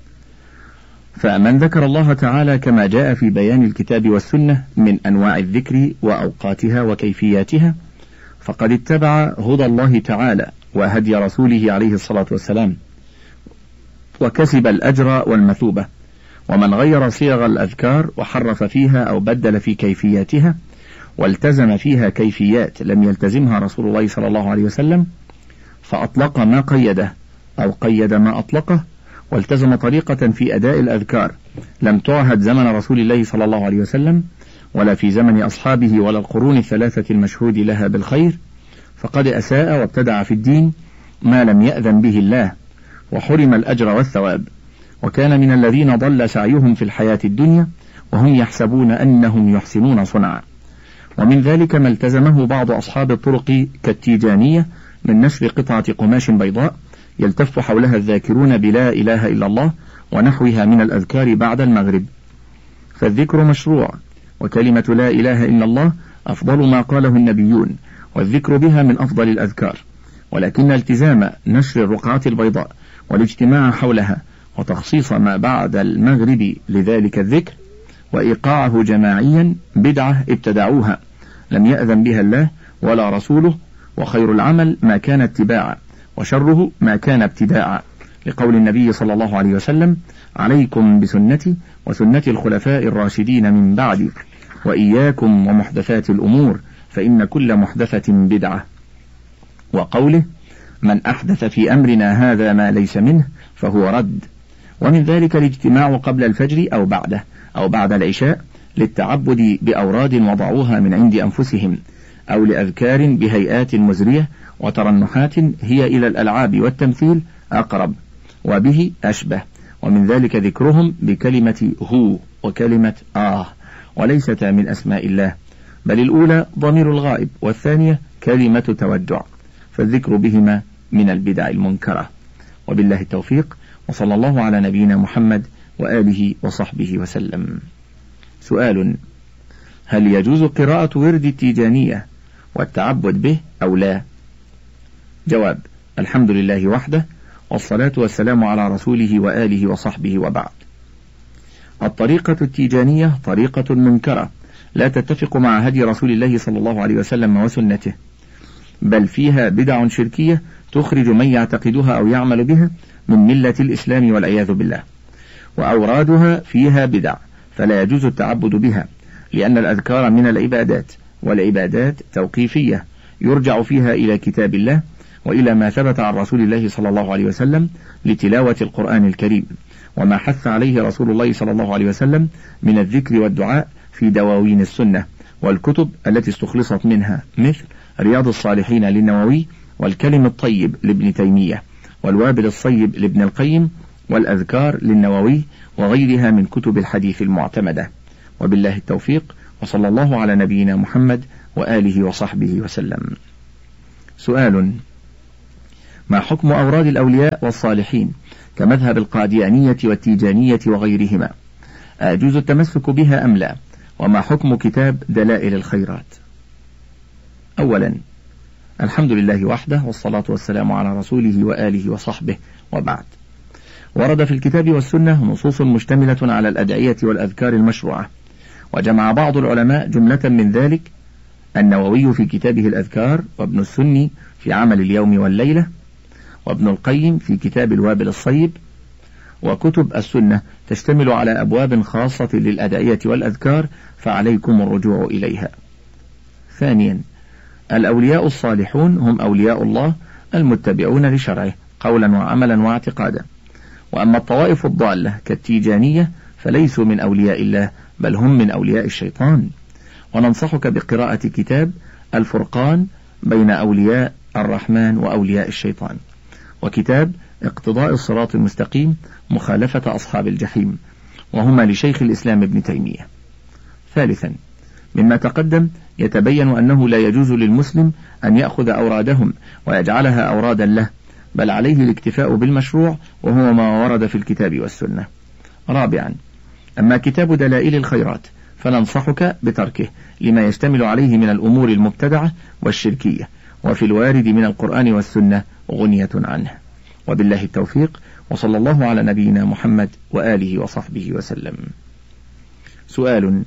فمن ذكر الله تعالى كما جاء في بيان الكتاب والسنة من أنواع الذكر وأوقاتها وكيفياتها، فقد اتبع هدى الله تعالى وهدي رسوله عليه الصلاة والسلام، وكسب الأجر والمثوبة. ومن غير صيغ الأذكار وحرف فيها أو بدل في كيفياتها والتزم فيها كيفيات لم يلتزمها رسول الله صلى الله عليه وسلم، فأطلق ما قيده أو قيد ما أطلقه، والتزم طريقة في أداء الأذكار لم تعهد زمن رسول الله صلى الله عليه وسلم ولا في زمن أصحابه ولا القرون الثلاثة المشهود لها بالخير، فقد أساء وابتدع في الدين ما لم يأذن به الله وحرم الأجر والثواب، وكان من الذين ضل سعيهم في الحياة الدنيا وهم يحسبون أنهم يحسنون صنعا. ومن ذلك ما التزمه بعض أصحاب الطرق كالتيجانية من نشر قطعة قماش بيضاء يلتف حولها الذاكرون بلا إله إلا الله ونحوها من الأذكار بعد المغرب. فالذكر مشروع، وكلمة لا إله إلا الله أفضل ما قاله النبيون، والذكر بها من أفضل الأذكار، ولكن التزام نشر الرقعة البيضاء والاجتماع حولها وتخصيص ما بعد المغرب لذلك الذكر وإيقاعه جماعيا بدعة ابتدعوها لم يأذن بها الله ولا رسوله، وخير العمل ما كان اتباعا وشره ما كان ابتداعا، لقول النبي صلى الله عليه وسلم: عليكم بسنتي وسنة الخلفاء الراشدين من بعدي وإياكم ومحدثات الأمور فإن كل محدثة بدعة. وقوله: من أحدث في أمرنا هذا ما ليس منه فهو رد. ومن ذلك الاجتماع قبل الفجر أو بعده أو بعد العشاء للتعبد بأوراد وضعوها من عند أنفسهم أو لأذكار بهيئات مزرية وترنحات هي إلى الألعاب والتمثيل أقرب وبه أشبه. ومن ذلك ذكرهم بكلمة هو وكلمة آه، وليستا من أسماء الله، بل الأولى ضمير الغائب والثانية كلمة توجع، فالذكر بهما من البدع المنكرة. وبالله التوفيق، وصلى الله على نبينا محمد وآله وصحبه وسلم. سؤال: هل يجوز قراءة ورد التيجانية والتعبد به أو لا؟ جواب: الحمد لله وحده، والصلاة والسلام على رسوله وآله وصحبه وبعد. الطريقة التيجانية طريقة منكرة لا تتفق مع هدي رسول الله صلى الله عليه وسلم وسنته، بل فيها بدع شركية تخرج من يعتقدها أو يعمل بها من ملة الإسلام والعياذ بالله، وأورادها فيها بدع فلا يجوز التعبد بها، لأن الأذكار من العبادات، والعبادات توقيفية يرجع فيها إلى كتاب الله وإلى ما ثبت عن رسول الله صلى الله عليه وسلم لتلاوة القرآن الكريم، وما حث عليه رسول الله صلى الله عليه وسلم من الذكر والدعاء في دواوين السنة والكتب التي استخلصت منها، مثل رياض الصالحين للنووي، والكلم الطيب لابن تيمية، والوابل الصيب لابن القيم، والأذكار للنووي وغيرها من كتب الحديث المعتمدة. وبالله التوفيق، وصلى الله على نبينا محمد وآله وصحبه وسلم. سؤال: ما حكم أوراد الأولياء والصالحين كمذهب القاديانية والتيجانية وغيرهما؟ أجوز التمسك بها أم لا؟ وما حكم كتاب دلائل الخيرات؟ أولا، الحمد لله وحده، والصلاة والسلام على رسوله وآله وصحبه، وبعد. ورد في الكتاب والسنة نصوص مشتملة على الأدعية والأذكار المشروعة، وجمع بعض العلماء جملة من ذلك: النووي في كتابه الأذكار، وابن السني في عمل اليوم والليلة، وابن القيم في كتاب الوابل الصيب. وكتب السنة تشتمل على أبواب خاصة للأدعية والأذكار، فعليكم الرجوع إليها. ثانيا، الأولياء الصالحون هم أولياء الله المتبعون لشرعه قولا وعملا واعتقادا. وأما الطوائف الضالة كالتيجانية فليسوا من أولياء الله، بل هم من أولياء الشيطان. وننصحك بقراءة كتاب الفرقان بين أولياء الرحمن وأولياء الشيطان، وكتاب اقتضاء الصراط المستقيم مخالفة أصحاب الجحيم، وهما لشيخ الإسلام ابن تيمية. ثالثا، مما تقدم يتبين أنه لا يجوز للمسلم أن يأخذ أورادهم ويجعلها أورادا له، بل عليه الاكتفاء بالمشروع، وهو ما ورد في الكتاب والسنة. رابعا، أما كتاب دلائل الخيرات فننصحك بتركه لما يشتمل عليه من الأمور المبتدعة والشركية، وفي الوارد من القرآن والسنة غنية عنه. وبالله التوفيق، وصلى الله على نبينا محمد وآله وصحبه وسلم. سؤال: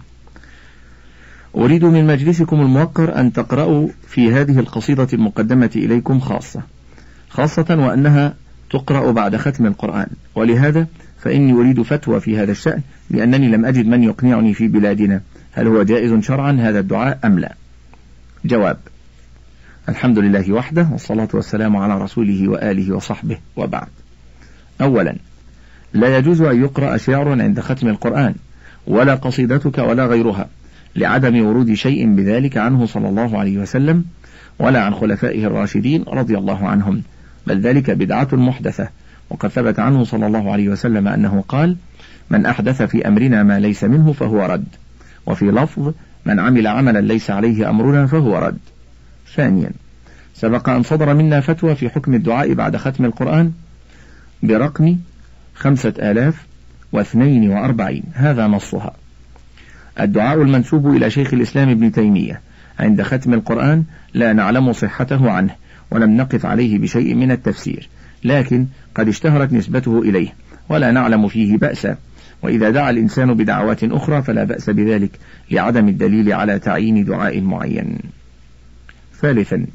أريد من مجلسكم الموقر أن تقرأوا في هذه القصيدة المقدمة إليكم خاصة خاصة وأنها تقرأ بعد ختم القرآن، ولهذا فإني أريد فتوى في هذا الشأن، لأنني لم أجد من يقنعني في بلادنا هل هو جائز شرعا هذا الدعاء أم لا. جواب: الحمد لله وحده، والصلاة والسلام على رسوله وآله وصحبه، وبعد. أولا، لا يجوز أن يقرأ شعر عند ختم القرآن، ولا قصيدتك ولا غيرها، لعدم ورود شيء بذلك عنه صلى الله عليه وسلم ولا عن خلفائه الراشدين رضي الله عنهم، بل ذلك بدعة محدثة. وقد ثبت عنه صلى الله عليه وسلم أنه قال: من أحدث في أمرنا ما ليس منه فهو رد. وفي لفظ: من عمل عملا ليس عليه أمرنا فهو رد. ثانيا، سبق أن صدر منا فتوى في حكم الدعاء بعد ختم القرآن برقم خمسة آلاف واثنين وأربعين، هذا نصها: الدعاء المنسوب إلى شيخ الإسلام ابن تيمية عند ختم القرآن لا نعلم صحته عنه، ولم نقف عليه بشيء من التفسير، لكن قد اشتهرت نسبته إليه ولا نعلم فيه بأسا. وإذا دعا الإنسان بدعوات أخرى فلا بأس بذلك، لعدم الدليل على تعيين دعاء معين. ثالثا،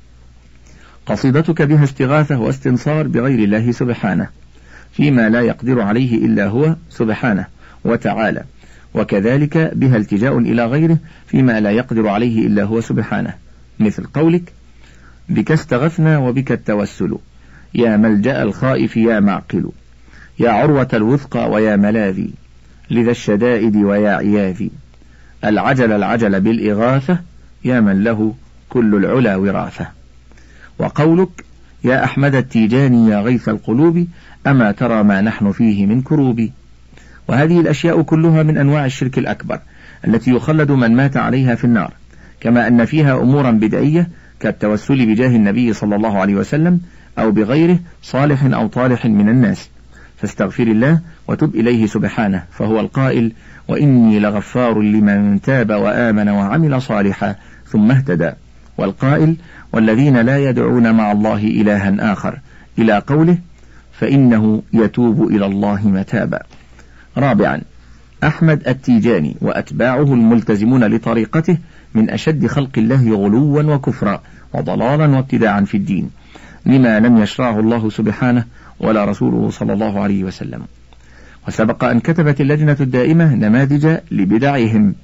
قصيدتك بها استغاثة واستنصار بغير الله سبحانه فيما لا يقدر عليه إلا هو سبحانه وتعالى، وكذلك بها التجاء إلى غيره فيما لا يقدر عليه إلا هو سبحانه، مثل قولك: بك استغثنا وبك التوسل، يا ملجأ الخائف يا معقل، يا عروة الوثقى ويا ملاذي، لذا الشدائد ويا عياذي، العجل العجل بالإغاثة، يا من له كل العلا وراثة. وقولك: يا أحمد التيجاني يا غيث القلوب، أما ترى ما نحن فيه من كروب. وهذه الأشياء كلها من أنواع الشرك الأكبر التي يخلد من مات عليها في النار، كما أن فيها أمورا بدعية كالتوسل بجاه النبي صلى الله عليه وسلم أو بغيره صالح أو طالح من الناس. فاستغفر الله وتب إليه سبحانه، فهو القائل: وإني لغفار لمن تاب وآمن وعمل صالحا ثم اهتدى، والقائل: والذين لا يدعون مع الله إلها آخر، إلى قوله: فإنه يتوب إلى الله متابا. رابعا، أحمد التيجاني وأتباعه الملتزمون لطريقته من أشد خلق الله غلوا وكفرا وضلالا وابتداعا في الدين، لما لم يشرعه الله سبحانه ولا رسوله صلى الله عليه وسلم. وسبق أن كتبت اللجنة الدائمة نماذج لبدعهم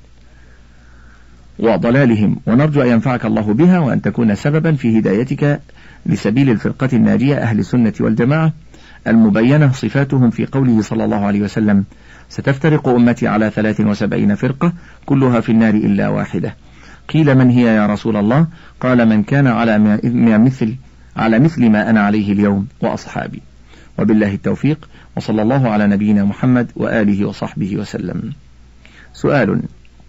وضلالهم، ونرجو أن ينفعك الله بها وأن تكون سببا في هدايتك لسبيل الفرقة الناجية أهل السنة والجماعة المبينة صفاتهم في قوله صلى الله عليه وسلم: ستفترق أمتي على ثلاث وسبعين فرقة كلها في النار إلا واحدة. قيل: من هي يا رسول الله؟ قال: من كان على مثل على مثل ما أنا عليه اليوم وأصحابي. وبالله التوفيق، وصلى الله على نبينا محمد وآله وصحبه وسلم. سؤال: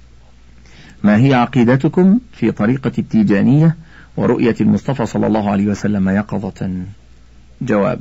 ما هي عقيدتكم في طريقة التيجانية ورؤية المصطفى صلى الله عليه وسلم يقظة؟ جواب: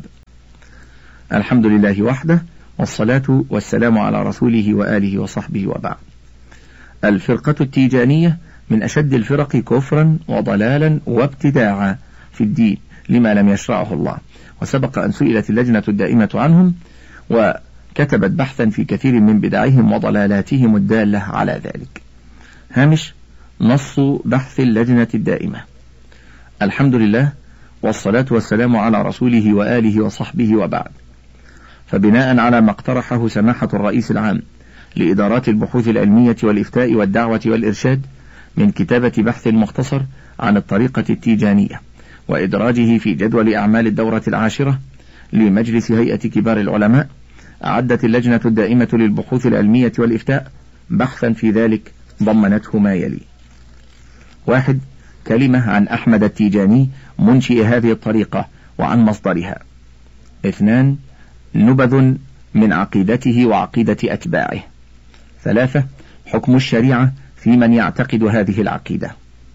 الحمد لله وحده، والصلاة والسلام على رسوله وآله وصحبه، وبعد. الفرقة التيجانية من أشد الفرق كفرا وضلالا وابتداعا في الدين لما لم يشرعه الله، وسبق أن سئلت اللجنة الدائمة عنهم وكتبت بحثا في كثير من بدعهم وضلالاتهم الدالة على ذلك. هامش نص بحث اللجنة الدائمة: الحمد لله والصلاة والسلام على رسوله وآله وصحبه، وبعد. فبناء على ما اقترحه سماحة الرئيس العام لإدارات البحوث العلمية والإفتاء والدعوة والإرشاد من كتابة بحث مختصر عن الطريقة التيجانية وإدراجه في جدول أعمال الدورة العاشرة لمجلس هيئة كبار العلماء، أعدت اللجنة الدائمة للبحوث العلمية والإفتاء بحثا في ذلك ضمنته ما يلي: واحد، كلمة عن أحمد التيجاني منشئ هذه الطريقة وعن مصدرها. اثنان، نبذ من عقيدته وعقيدة أتباعه. ثلاثة، حكم الشريعة في من يعتقد هذه العقيدة.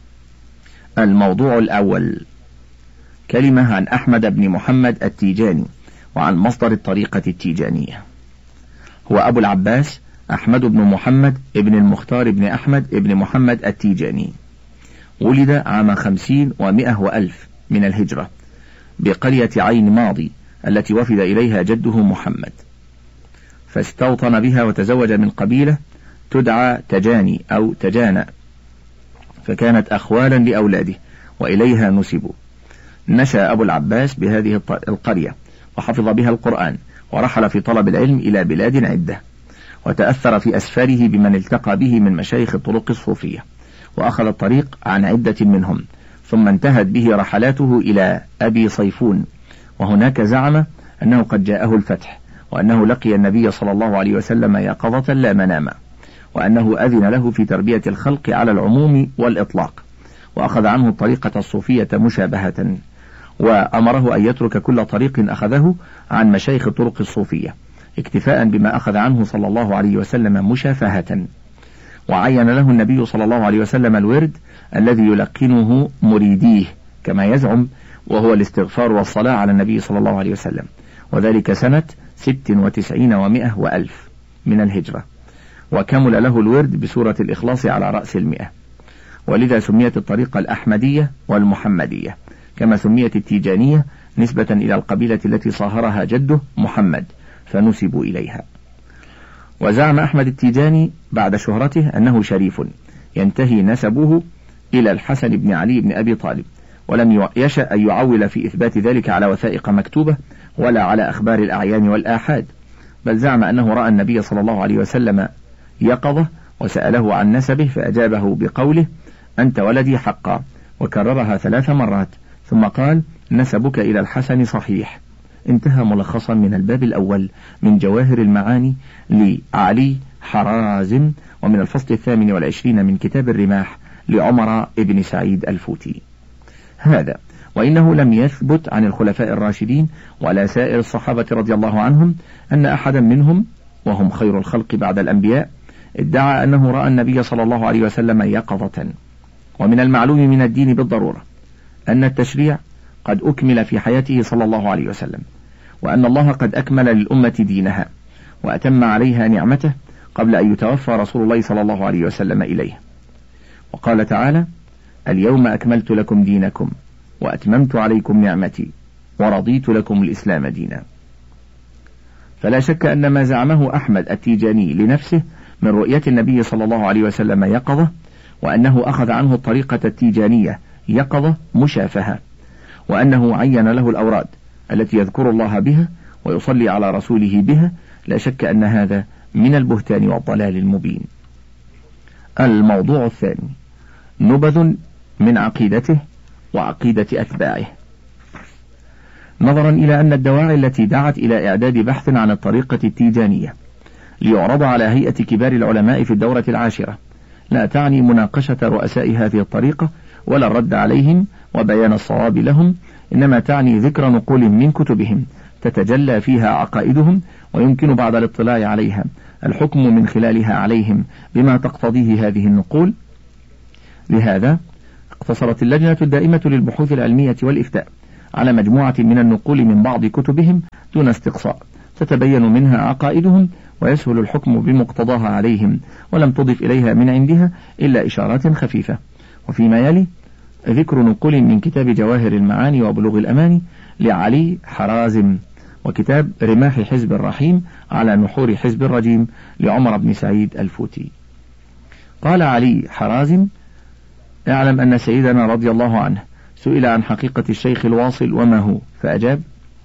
الموضوع الأول: كلمة عن أحمد بن محمد التيجاني وعن مصدر الطريقة التيجانية. هو أبو العباس أحمد بن محمد ابن المختار بن أحمد ابن محمد التيجاني، ولد عام خمسين ومئة وألف من الهجرة بقرية عين ماضي التي وفد إليها جده محمد، فاستوطن بها وتزوج من قبيلة تدعى تجاني أو تجانى، فكانت أخوالا لأولاده وإليها نسبوا. نشأ أبو العباس بهذه القرية وحفظ بها القرآن، ورحل في طلب العلم إلى بلاد عدة، وتأثر في أسفاره بمن التقى به من مشايخ الطرق الصوفية، وأخذ الطريق عن عدة منهم، ثم انتهت به رحلاته إلى أبي صيفون، وهناك زعم أنه قد جاءه الفتح، وأنه لقي النبي صلى الله عليه وسلم يقظة لا مناما، وأنه أذن له في تربية الخلق على العموم والإطلاق، وأخذ عنه الطريقة الصوفية مشابهة، وأمره أن يترك كل طريق أخذه عن مشايخ الطرق الصوفية اكتفاء بما أخذ عنه صلى الله عليه وسلم مشافهة. وعين له النبي صلى الله عليه وسلم الورد الذي يلقنه مريديه كما يزعم، وهو الاستغفار والصلاة على النبي صلى الله عليه وسلم، وذلك سنة ست وتسعين ومئة وألف من الهجرة، وكمل له الورد بسورة الإخلاص على رأس المئة، ولذا سميت الطريقة الأحمدية والمحمدية، كما سميت التيجانية نسبة إلى القبيلة التي صاهرها جده محمد فنسبوا إليها. وزعم أحمد التيجاني بعد شهرته أنه شريف ينتهي نسبه إلى الحسن بن علي بن أبي طالب، ولم يشأ أن يعول في إثبات ذلك على وثائق مكتوبة ولا على أخبار الأعيان والآحاد، بل زعم أنه رأى النبي صلى الله عليه وسلم يقظة وسأله عن نسبه فأجابه بقوله: أنت ولدي حقا، وكررها ثلاث مرات، ثم قال: نسبك إلى الحسن صحيح. انتهى ملخصا من الباب الأول من جواهر المعاني لعلي حرازم، ومن الفصل الثامن والعشرين من كتاب الرماح لعمر ابن سعيد الفوتي. هذا وإنه لم يثبت عن الخلفاء الراشدين ولا سائر الصحابة رضي الله عنهم أن أحدا منهم، وهم خير الخلق بعد الأنبياء، ادعى أنه رأى النبي صلى الله عليه وسلم يقظة. ومن المعلوم من الدين بالضرورة أن التشريع قد أكمل في حياته صلى الله عليه وسلم، وأن الله قد أكمل للأمة دينها وأتم عليها نعمته قبل أن يتوفى رسول الله صلى الله عليه وسلم إليه. وقال تعالى: اليوم أكملت لكم دينكم وأتممت عليكم نعمتي ورضيت لكم الإسلام دينا. فلا شك أن ما زعمه أحمد التيجاني لنفسه من رؤية النبي صلى الله عليه وسلم يقظة، وأنه أخذ عنه الطريقة التيجانية يقظة مشافهة، وأنه عين له الأوراد التي يذكر الله بها ويصلي على رسوله بها، لا شك أن هذا من البهتان والضلال المبين. الموضوع الثاني: نبذ من عقيدته وعقيدة أتباعه. نظرا إلى أن الدواعي التي دعت إلى إعداد بحث عن الطريقة التيجانية ليعرض على هيئة كبار العلماء في الدورة العاشرة لا تعني مناقشة رؤساء هذه الطريقة ولا الرد عليهم وبيان الصواب لهم، إنما تعني ذكر نقول من كتبهم تتجلى فيها عقائدهم، ويمكن بعد الاطلاع عليها الحكم من خلالها عليهم بما تقتضيه هذه النقول. لهذا اقتصرت اللجنة الدائمة للبحوث العلمية والإفتاء على مجموعة من النقول من بعض كتبهم دون استقصاء تتبين منها عقائدهم ويسهل الحكم بمقتضاها عليهم، ولم تضف إليها من عندها إلا إشارات خفيفة. وفيما يلي ذكر نقول من كتاب جواهر المعاني وبلوغ الأماني لعلي حرازم، وكتاب رماح حزب الرحيم على نحور حزب الرجيم لعمر بن سعيد الفوتي. قال علي حرازم: اعلم أن سيدنا رضي الله عنه سئل عن حقيقة الشيخ الواصل وما هو، فأجاب: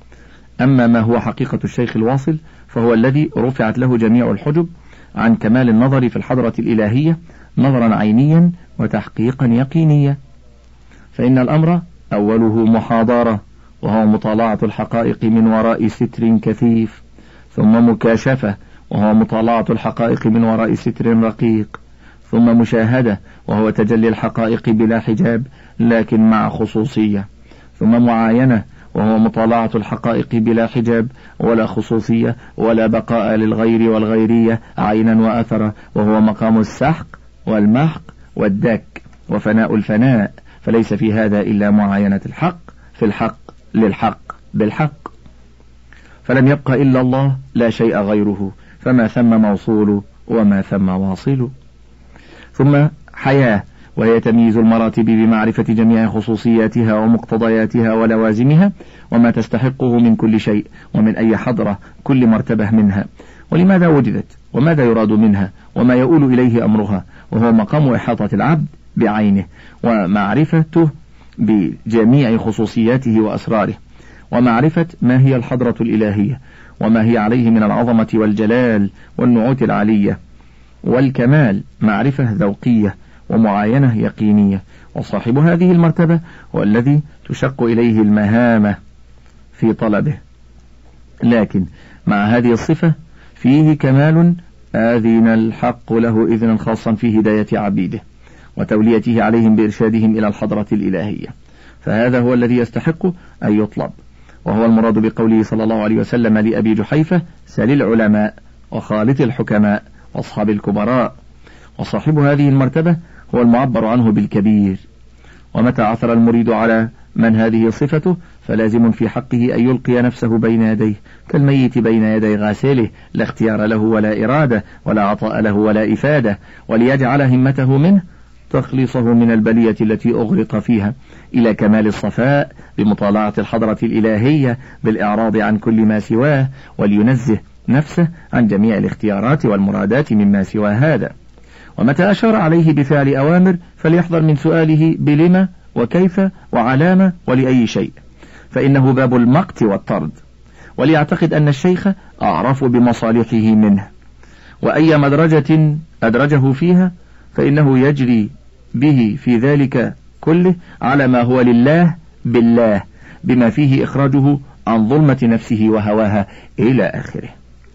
أما ما هو حقيقة الشيخ الواصل فهو الذي رفعت له جميع الحجب عن كمال النظر في الحضرة الإلهية نظرا عينيا وتحقيقا يقينيا، فإن الأمر أوله محاضرة، وهو مطالعة الحقائق من وراء ستر كثيف، ثم مكاشفة، وهو مطالعة الحقائق من وراء ستر رقيق، ثم مشاهدة، وهو تجلي الحقائق بلا حجاب لكن مع خصوصية، ثم معاينة، وهو مطالعة الحقائق بلا حجاب ولا خصوصية ولا بقاء للغير والغيرية عينا وأثرا، وهو مقام السحق والمحق والدك وفناء الفناء، فليس في هذا إلا معاينة الحق في الحق للحق بالحق، فلم يبق إلا الله لا شيء غيره، فما ثم موصول وما ثم واصل. ثم حياة، وهي تمييز المراتب بمعرفة جميع خصوصياتها ومقتضياتها ولوازمها وما تستحقه من كل شيء ومن أي حضرة كل مرتبة منها، ولماذا وجدت وماذا يراد منها وما يؤول إليه أمرها، وهو مقام إحاطة العبد بعينه ومعرفته بجميع خصوصياته وأسراره، ومعرفة ما هي الحضرة الإلهية وما هي عليه من العظمة والجلال والنعوت العلية والكمال، معرفة ذوقية ومعاينة يقينية. وصاحب هذه المرتبة هو الذي تشق إليه المهامة في طلبه، لكن مع هذه الصفة فيه كمال آذن الحق له إذنا خاصا في هداية عبيده وتوليته عليهم بإرشادهم إلى الحضرة الإلهية، فهذا هو الذي يستحق أن يطلب، وهو المراد بقوله صلى الله عليه وسلم لأبي جحيفة: سل العلماء وخالط الحكماء واصحاب الكبراء. وصاحب هذه المرتبة هو المعبر عنه بالكبير، ومتى عثر المريد على من هذه صفته فلازم في حقه أن يلقي نفسه بين يديه كالميت بين يدي غاسله، لا اختيار له ولا إرادة ولا عطاء له ولا إفادة، وليجعل همته منه تخلصه من البلية التي أغرق فيها إلى كمال الصفاء بمطالعة الحضرة الإلهية بالإعراض عن كل ما سواه، ولينزه نفسه عن جميع الاختيارات والمرادات مما سوى هذا. ومتى أشار عليه بفعل أوامر فليحذر من سؤاله بلما وكيف وعلامة ولأي شيء، فإنه باب المقت والطرد، وليعتقد أن الشيخ أعرف بمصالحه منه، وأي مدرجة أدرجه فيها فإنه يجري به في ذلك كله على ما هو لله بالله، بما فيه إخراجه عن ظلمة نفسه وهواها إلى آخره.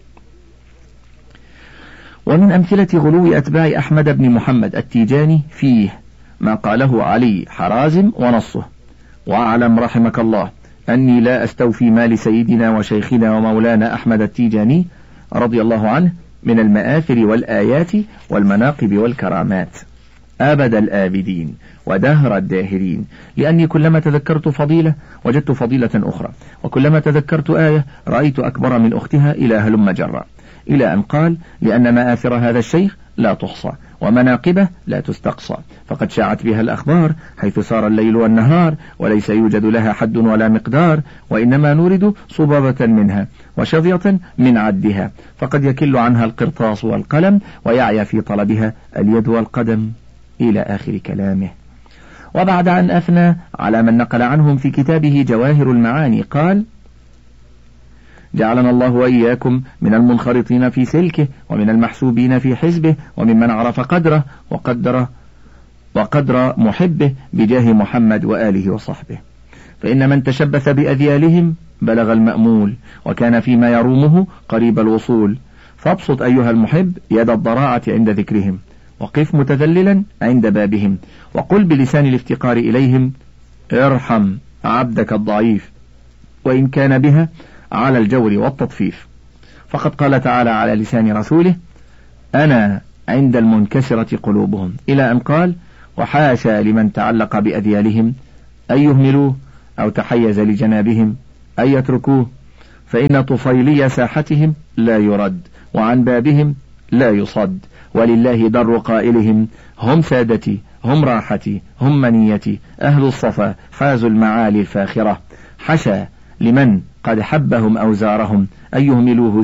ومن أمثلة غلو أتباع أحمد بن محمد التيجاني فيه ما قاله علي حرازم ونصه: واعلم رحمك الله أني لا أستوفي مال سيدنا وشيخنا ومولانا أحمد التيجاني رضي الله عنه من المآثر والآيات والمناقب والكرامات أبد الآبدين ودهر الداهرين، لأني كلما تذكرت فضيلة وجدت فضيلة أخرى، وكلما تذكرت آية رأيت أكبر من أختها إلى هلم جرا، إلى أن قال: لأن مآثر هذا الشيخ لا تحصى ومناقبه لا تستقصى، فقد شاعت بها الأخبار حيث سار الليل والنهار وليس يوجد لها حد ولا مقدار، وإنما نورد صبابة منها وشظية من عدها، فقد يكل عنها القرطاس والقلم ويعيا في طلبها اليد والقدم، إلى آخر كلامه. وبعد أن أثنى على من نقل عنهم في كتابه جواهر المعاني قال: جعلنا الله وإياكم من المنخرطين في سلكه ومن المحسوبين في حزبه وممن عرف قدره وقدر وقدر محبه بجاه محمد وآله وصحبه، فإن من تشبث بأذيالهم بلغ المأمول وكان فيما يرومه قريب الوصول، فابسط أيها المحب يد الضراعة عند ذكرهم، وقف متذللا عند بابهم، وقل بلسان الافتقار إليهم: ارحم عبدك الضعيف وإن كان بها على الجور والتطفيف. فقد قال تعالى على لسان رسوله: أنا عند المنكسرة قلوبهم، إلى أن قال: وحاشا لمن تعلق بأذيالهم أن يهملوه أو تحيز لجنابهم أن يتركوه، فإن طفيلي ساحتهم لا يرد، وعن بابهم لا يصد، ولله در قائلهم: هم سادتي، هم راحتي، هم منيتي، أهل الصفا حازوا المعالي الفاخرة. حشا لمن قد حبهم أوزارهم أن يهملوه